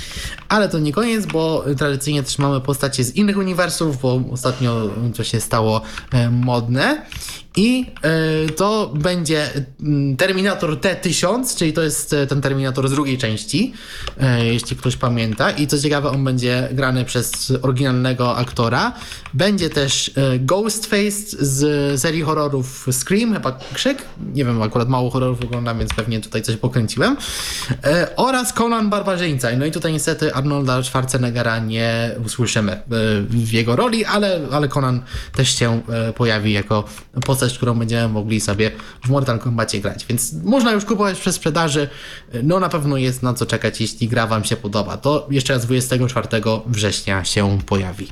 Ale to nie koniec, bo tradycyjnie też mamy postacie z innych uniwersów, bo ostatnio to się stało modne. I y, to będzie Terminator T tysiąc, czyli to jest ten Terminator z drugiej części, y, jeśli ktoś pamięta. I co ciekawe, on będzie grany przez oryginalnego aktora. Będzie też y, Ghostface z serii horrorów Scream, chyba Krzyk. Nie wiem, akurat mało horrorów oglądam, więc pewnie tutaj coś pokręciłem. Y, oraz Conan Barbarzyńca. No i tutaj niestety Arnolda Schwarzeneggera nie usłyszymy y, w jego roli, ale, ale Conan też się y, pojawi jako postać, którą będziemy mogli sobie w Mortal Kombacie grać. Więc można już kupować przez sprzedaży. No na pewno jest na co czekać, jeśli gra wam się podoba. To jeszcze raz dwudziestego czwartego września się pojawi.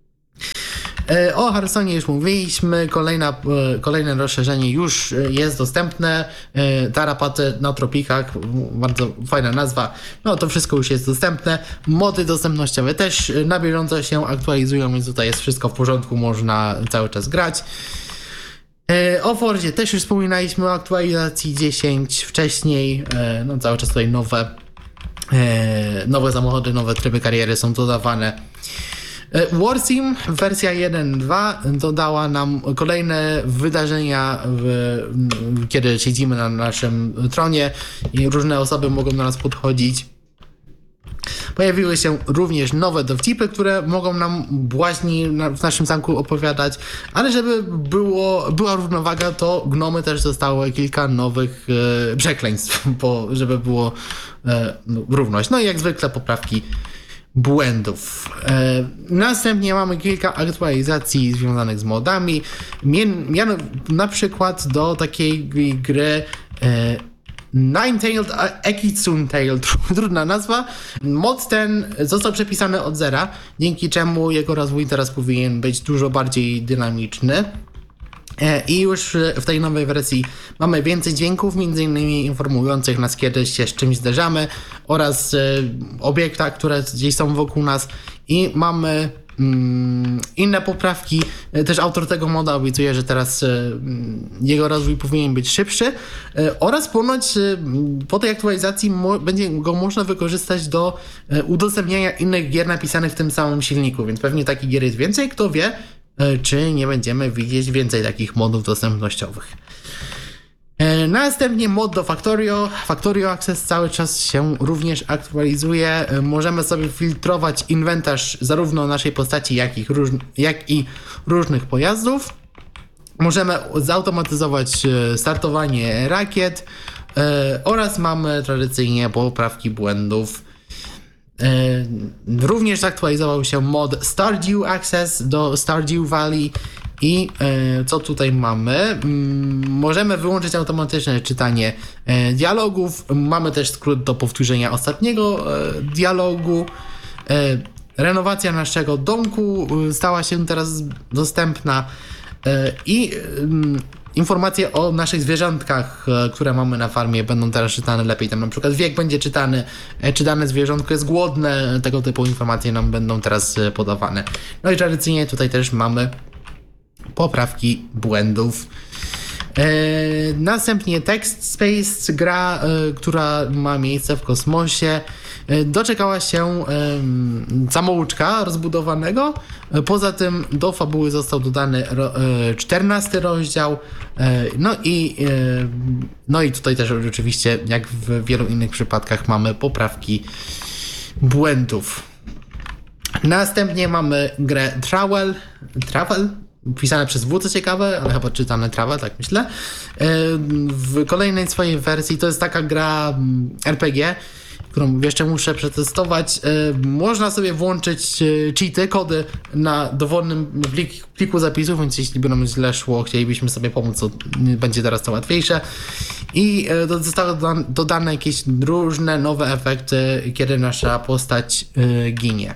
O Hearthstone'ie już mówiliśmy, Kolejna, kolejne rozszerzenie już jest dostępne, Tarapaty na tropikach, bardzo fajna nazwa, no to wszystko już jest dostępne, mody dostępnościowe też na bieżąco się aktualizują, więc tutaj jest wszystko w porządku, można cały czas grać. O Fordzie też już wspominaliśmy, o aktualizacji dziesięć wcześniej, no cały czas tutaj nowe, nowe samochody, nowe tryby kariery są dodawane. Warsim wersja jeden dwa dodała nam kolejne wydarzenia, w, kiedy siedzimy na naszym tronie i różne osoby mogą do nas podchodzić. Pojawiły się również nowe dowcipy, które mogą nam błaźni w naszym zamku opowiadać, ale żeby było, była równowaga, to gnomy też dostały kilka nowych e, przekleństw, bo żeby było e, no, równość. No i jak zwykle poprawki błędów. E, następnie mamy kilka aktualizacji związanych z modami. Mien, miano, na przykład do takiej gry e, Nine-Tailed Ekitsun Tail, trudna nazwa. Mod ten został przepisany od zera, dzięki czemu jego rozwój teraz powinien być dużo bardziej dynamiczny. I już w tej nowej wersji mamy więcej dźwięków, między innymi informujących nas, kiedy się z czymś zderzamy, oraz obiekta, które gdzieś są wokół nas, i mamy mm, inne poprawki. Też autor tego moda obiecuje, że teraz mm, jego rozwój powinien być szybszy, oraz ponoć po tej aktualizacji mo- będzie go można wykorzystać do udostępniania innych gier napisanych w tym samym silniku, więc pewnie takich gier jest więcej, kto wie, czy nie będziemy widzieć więcej takich modów dostępnościowych. Następnie mod do Factorio. Factorio Access cały czas się również aktualizuje. Możemy sobie filtrować inwentarz zarówno naszej postaci, jak i, róż- jak i różnych pojazdów. Możemy zautomatyzować startowanie rakiet oraz mamy tradycyjnie poprawki błędów. Również zaktualizował się mod Stardew Access do Stardew Valley. I e, co tutaj mamy? Mm, możemy wyłączyć automatyczne czytanie e, dialogów. Mamy też skrót do powtórzenia ostatniego e, dialogu. E, renowacja naszego domku stała się teraz dostępna. E, I e, informacje o naszych zwierzątkach, które mamy na farmie, będą teraz czytane lepiej. Tam na przykład wiek będzie czytany, czy dane zwierzątko jest głodne. Tego typu informacje nam będą teraz podawane. No i tradycyjnie tutaj też mamy poprawki błędów. E, następnie Text Space, gra, e, która ma miejsce w kosmosie, e, doczekała się e, samouczka rozbudowanego. E, poza tym do fabuły został dodany ro, e, czternasty rozdział. E, no, i, e, no i tutaj też oczywiście, jak w wielu innych przypadkach, mamy poprawki błędów. Następnie mamy grę Travel. Travel? Pisane przez W, co ciekawe, ale chyba czytane Travel, tak myślę. W kolejnej swojej wersji to jest taka gra R P G, którą jeszcze muszę przetestować. Można sobie włączyć cheaty, kody na dowolnym pliku zapisów, więc jeśli by nam źle szło, chcielibyśmy sobie pomóc, to będzie teraz to łatwiejsze. I zostały dodane jakieś różne nowe efekty, kiedy nasza postać ginie.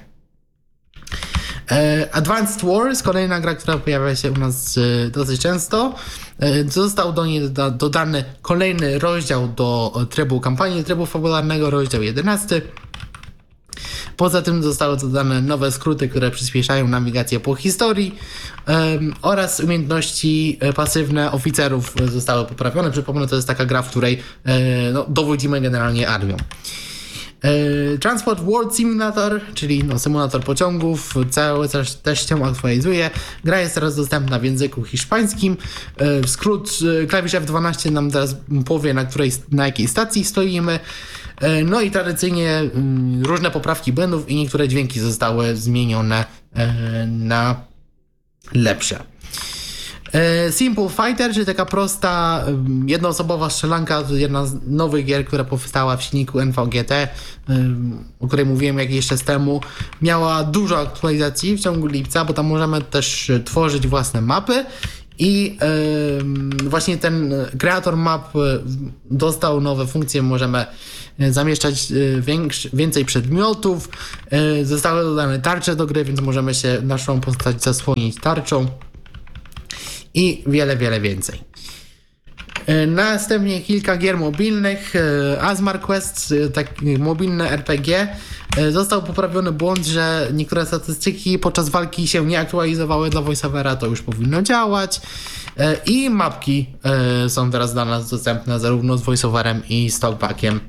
Advanced Wars, kolejna gra, która pojawia się u nas dosyć często. Został do niej dodany kolejny rozdział do trybu kampanii, trybu fabularnego, rozdział jedenasty. Poza tym zostały dodane nowe skróty, które przyspieszają nawigację po historii, um, oraz umiejętności pasywne oficerów zostały poprawione. Przypomnę, to jest taka gra, w której e, no, dowodzimy generalnie armią. Transport World Simulator, czyli no, symulator pociągów, cały też, też się aktualizuje. Gra jest teraz dostępna w języku hiszpańskim. Skrót klawisz F dwanaście nam teraz powie, na, której, na jakiej stacji stoimy. No i tradycyjnie różne poprawki błędów i niektóre dźwięki zostały zmienione na lepsze. Simple Fighter, czyli taka prosta, jednoosobowa strzelanka, to jedna z nowych gier, która powstała w silniku N V G T, o której mówiłem jakiś czas temu. Miała dużo aktualizacji w ciągu lipca, bo tam możemy też tworzyć własne mapy i właśnie ten kreator map dostał nowe funkcje, możemy zamieszczać większy, więcej przedmiotów, zostały dodane tarcze do gry, więc możemy się naszą postać zasłonić tarczą i wiele, wiele więcej. Następnie kilka gier mobilnych. Asmar Quest, taki mobilne R P G. Został poprawiony błąd, że niektóre statystyki podczas walki się nie aktualizowały dla voiceovera, to już powinno działać. I mapki są teraz dla nas dostępne zarówno z voiceoverem i z talkbackiem.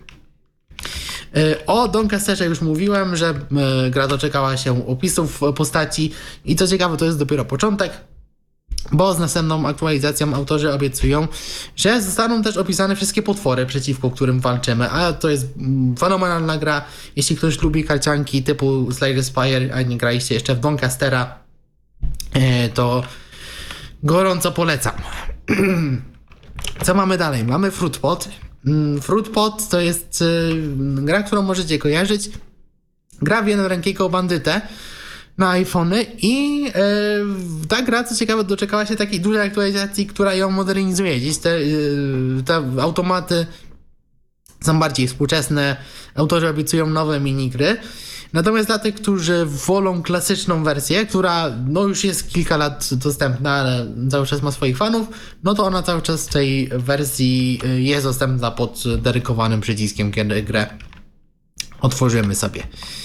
O Doncasterze już mówiłem, że gra doczekała się opisów postaci i co ciekawe, to jest dopiero początek, bo z następną aktualizacją autorzy obiecują, że zostaną też opisane wszystkie potwory, przeciwko którym walczymy, a to jest fenomenalna gra. Jeśli ktoś lubi karcianki typu Slay the Spire, a nie graliście jeszcze w Doncastera, to gorąco polecam. Co mamy dalej? Mamy Fruitpot. Fruitpot to jest gra, którą możecie kojarzyć. Gra w jednorękiego bandytę na iPhony i yy, ta gra, co ciekawe, doczekała się takiej dużej aktualizacji, która ją modernizuje. Dziś te, yy, te automaty są bardziej współczesne, autorzy obiecują nowe minigry. Natomiast dla tych, którzy wolą klasyczną wersję, która no już jest kilka lat dostępna, ale cały czas ma swoich fanów, no to ona cały czas w tej wersji jest dostępna pod dedykowanym przyciskiem, kiedy grę otworzymy sobie.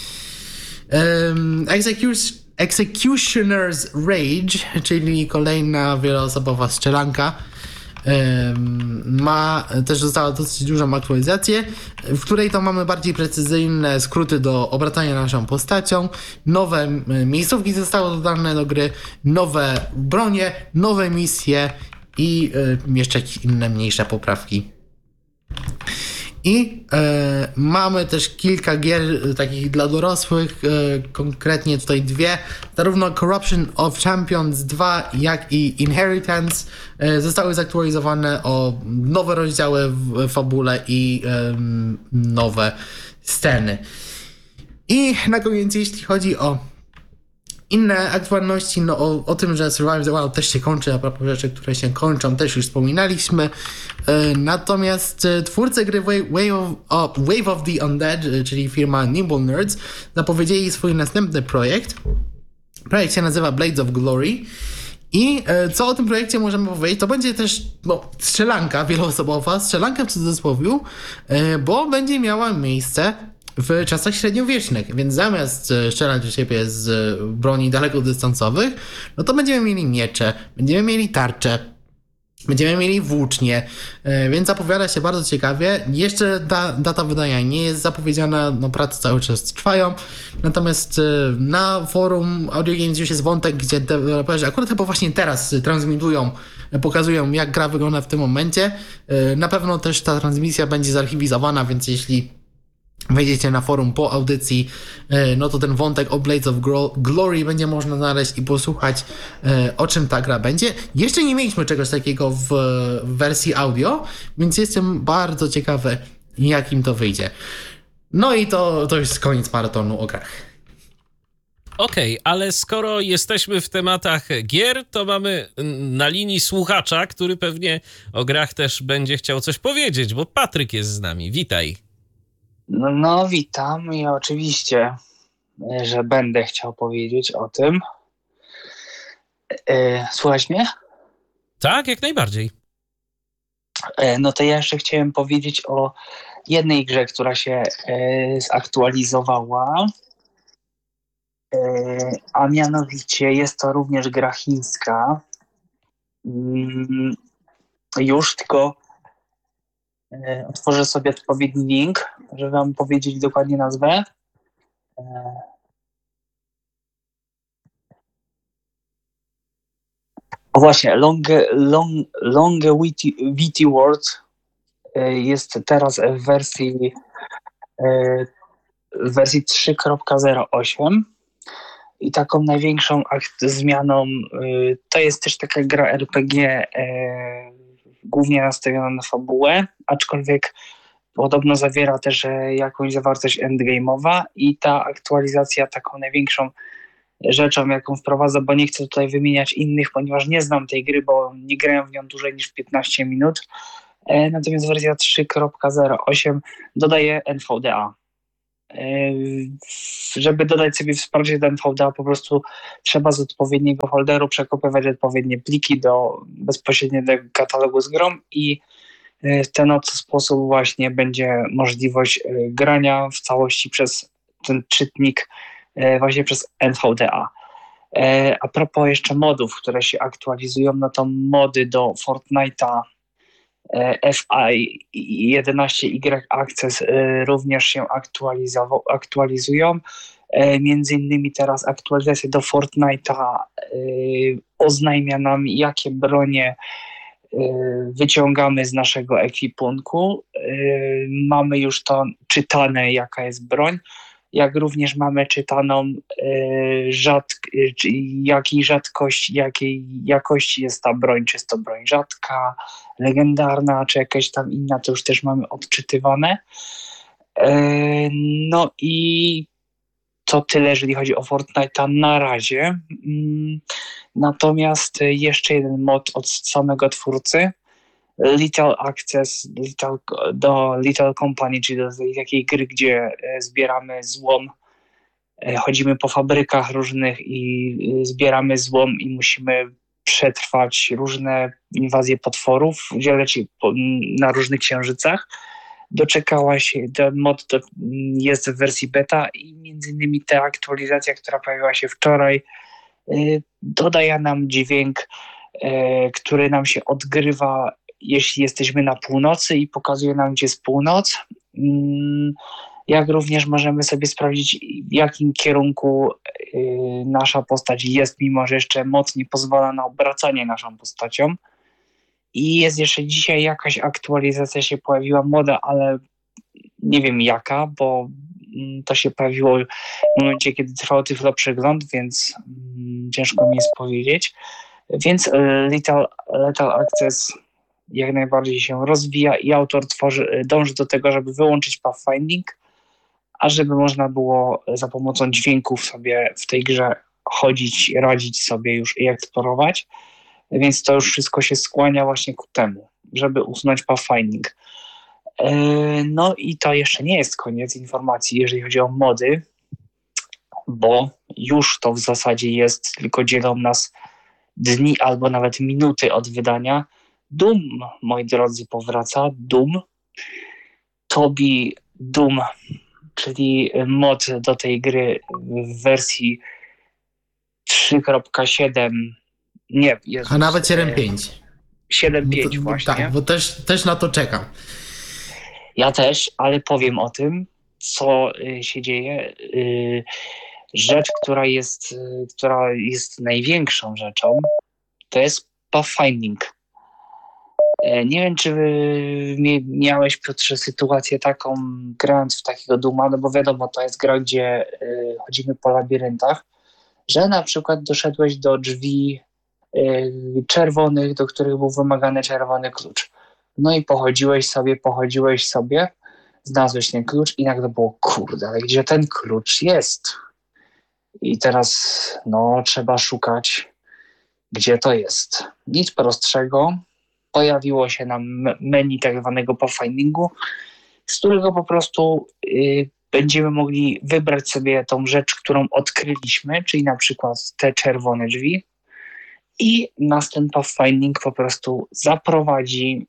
Um, Execu- Executioner's Rage, czyli kolejna wieloosobowa strzelanka, um, ma też dostała dosyć dużą aktualizację, w której to mamy bardziej precyzyjne skróty do obracania naszą postacią, nowe miejscówki zostały dodane do gry, nowe bronie, nowe misje i y, jeszcze jakieś inne mniejsze poprawki. I e, mamy też kilka gier e, takich dla dorosłych, e, konkretnie tutaj dwie. Zarówno Corruption of Champions dwa, jak i Inheritance e, zostały zaktualizowane o nowe rozdziały w fabule i e, nowe sceny. I na koniec, jeśli chodzi o inne aktualności, no o, o tym, że Survival the Wild też się kończy, a propos rzeczy, które się kończą, też już wspominaliśmy. E, natomiast e, twórcy gry Wave, Wave, of, oh, Wave of the Undead, e, czyli firma Nimble Nerds, zapowiedzieli swój następny projekt. Projekt się nazywa Blades of Glory. I e, co o tym projekcie możemy powiedzieć? To będzie też no, strzelanka wieloosobowa, strzelanka w cudzysłowiu, e, bo będzie miała miejsce w czasach średniowiecznych, więc zamiast strzelać do siebie z broni dalekodystansowych, no to będziemy mieli miecze, będziemy mieli tarcze, będziemy mieli włócznie, więc zapowiada się bardzo ciekawie. Jeszcze da, data wydania nie jest zapowiedziana, no prace cały czas trwają, natomiast na forum Audio Games już jest wątek, gdzie deweloperzy akurat chyba właśnie teraz transmitują, pokazują, jak gra wygląda w tym momencie. Na pewno też ta transmisja będzie zarchiwizowana, więc jeśli wejdziecie na forum po audycji, no to ten wątek o Blades of Glory będzie można znaleźć i posłuchać, o czym ta gra będzie. Jeszcze nie mieliśmy czegoś takiego w wersji audio, więc jestem bardzo ciekawy, jakim to wyjdzie. No i to, to jest koniec maratonu o grach. Okej, okay, ale skoro jesteśmy w tematach gier, to mamy na linii słuchacza, który pewnie o grach też będzie chciał coś powiedzieć, bo Patryk jest z nami. Witaj. No, no witam i oczywiście, że będę chciał powiedzieć o tym. E, słuchać mnie? Tak, jak najbardziej. E, no to ja jeszcze chciałem powiedzieć o jednej grze, która się e, zaktualizowała, e, a mianowicie jest to również gra chińska. Mm, już tylko E, otworzę sobie odpowiedni link, żeby wam powiedzieć dokładnie nazwę. E, o właśnie, Longe, long, Longevity World e, jest teraz w wersji e, w wersji trzy kropka zero osiem i taką największą akt- zmianą y, to jest też taka gra er pe gie y, głównie nastawiona na fabułę, aczkolwiek podobno zawiera też y, jakąś zawartość endgame'owa i ta aktualizacja taką największą rzeczą, jaką wprowadza, bo nie chcę tutaj wymieniać innych, ponieważ nie znam tej gry, bo nie grałem w nią dłużej niż piętnaście minut, y, natomiast wersja trzy kropka zero osiem dodaje en ve de a. Żeby dodać sobie wsparcie do en ve de a, po prostu trzeba z odpowiedniego folderu przekopywać odpowiednie pliki do, bezpośrednio do katalogu z grą i w ten oto sposób właśnie będzie możliwość grania w całości przez ten czytnik właśnie przez en ve de a. A propos jeszcze modów, które się aktualizują, no to mody do Fortnite'a F I jedenaście Y Access również się aktualizują. Między innymi teraz aktualizacja do Fortnite'a oznajmia nam, jakie bronie wyciągamy z naszego ekwipunku. Mamy już to czytane, jaka jest broń, jak również mamy czytaną rzadk, jakiej rzadkości, jakiej jakości jest ta broń, czy jest to broń rzadka, legendarna, czy jakaś tam inna, to już też mamy odczytywane. No i to tyle, jeżeli chodzi o Fortnite'a na razie. Natomiast jeszcze jeden mod od samego twórcy, Little Access little, do Little Company, czyli do takiej gry, gdzie zbieramy złom, chodzimy po fabrykach różnych i zbieramy złom i musimy przetrwać różne inwazje potworów, dzieleć na różnych księżycach. Doczekała się, ten mod to jest w wersji beta i między innymi ta aktualizacja, która pojawiła się wczoraj, dodaje nam dźwięk, który nam się odgrywa, jeśli jesteśmy na północy i pokazuje nam, gdzie jest północ. Jak również możemy sobie sprawdzić, w jakim kierunku nasza postać jest, mimo że jeszcze moc nie pozwala na obracanie naszą postacią. I jest jeszcze dzisiaj jakaś aktualizacja się pojawiła, moda, ale nie wiem jaka, bo to się pojawiło w momencie, kiedy trwał Tyflo Przegląd, więc ciężko mi jest powiedzieć. Więc Little, Little Access jak najbardziej się rozwija i autor tworzy, dąży do tego, żeby wyłączyć pathfinding, a żeby można było za pomocą dźwięków sobie w tej grze chodzić, radzić sobie już i eksplorować. Więc to już wszystko się skłania właśnie ku temu, żeby usunąć pathfinding. No i to jeszcze nie jest koniec informacji, jeżeli chodzi o mody, bo już to w zasadzie jest, tylko dzielą nas dni albo nawet minuty od wydania. Doom, moi drodzy, powraca. Doom. Tobi Doom, czyli mod do tej gry w wersji trzy kropka siedem. Nie, Jezus, a nawet siedem pięć. siedem pięć no właśnie. Tak, bo też, też na to czekam. Ja też, ale powiem o tym, co się dzieje. Rzecz, która jest, która jest największą rzeczą, to jest pathfinding. Nie wiem, czy miałeś, Piotrze, sytuację taką, grając w takiego Dooma, no bo wiadomo, to jest gra, gdzie chodzimy po labiryntach, że na przykład doszedłeś do drzwi czerwonych, do których był wymagany czerwony klucz. No i pochodziłeś sobie, pochodziłeś sobie, znalazłeś ten klucz i nagle było, kurde, ale gdzie ten klucz jest? I teraz no trzeba szukać, gdzie to jest. Nic prostszego. Pojawiło się nam menu tak zwanego pathfindingu, z którego po prostu y, będziemy mogli wybrać sobie tą rzecz, którą odkryliśmy, czyli na przykład te czerwone drzwi, i nas ten pathfinding po prostu zaprowadzi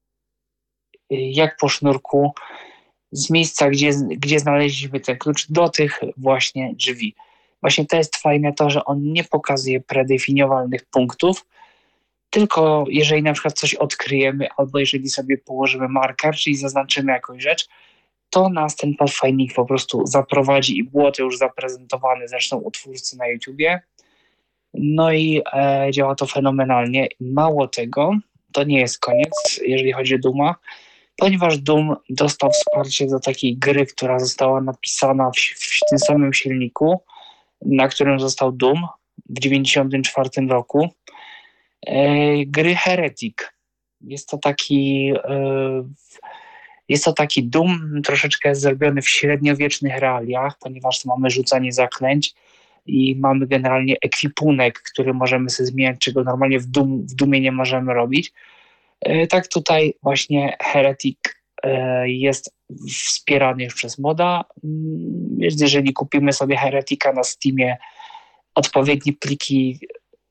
y, jak po sznurku z miejsca, gdzie, gdzie znaleźliśmy ten klucz, do tych właśnie drzwi. Właśnie to jest fajne to, że on nie pokazuje predefiniowalnych punktów, tylko jeżeli na przykład coś odkryjemy, albo jeżeli sobie położymy marker, czyli zaznaczymy jakąś rzecz, to nas ten pathfinding po prostu zaprowadzi i było to już zaprezentowane zresztą u twórcy na YouTubie. No i e, działa to fenomenalnie. Mało tego, to nie jest koniec, jeżeli chodzi o Dooma, ponieważ Doom dostał wsparcie do takiej gry, która została napisana w, w tym samym silniku, na którym został Doom w dziewięćdziesiątym czwartym roku. E, gry Heretic. Jest to taki e, jest to taki Doom troszeczkę zrobiony w średniowiecznych realiach, ponieważ mamy rzucanie zaklęć i mamy generalnie ekwipunek, który możemy sobie zmieniać, czego normalnie w, Doom, w Doomie nie możemy robić. E, tak tutaj właśnie Heretic e, jest wspierany już przez moda, więc jeżeli kupimy sobie Heretica na Steamie, odpowiednie pliki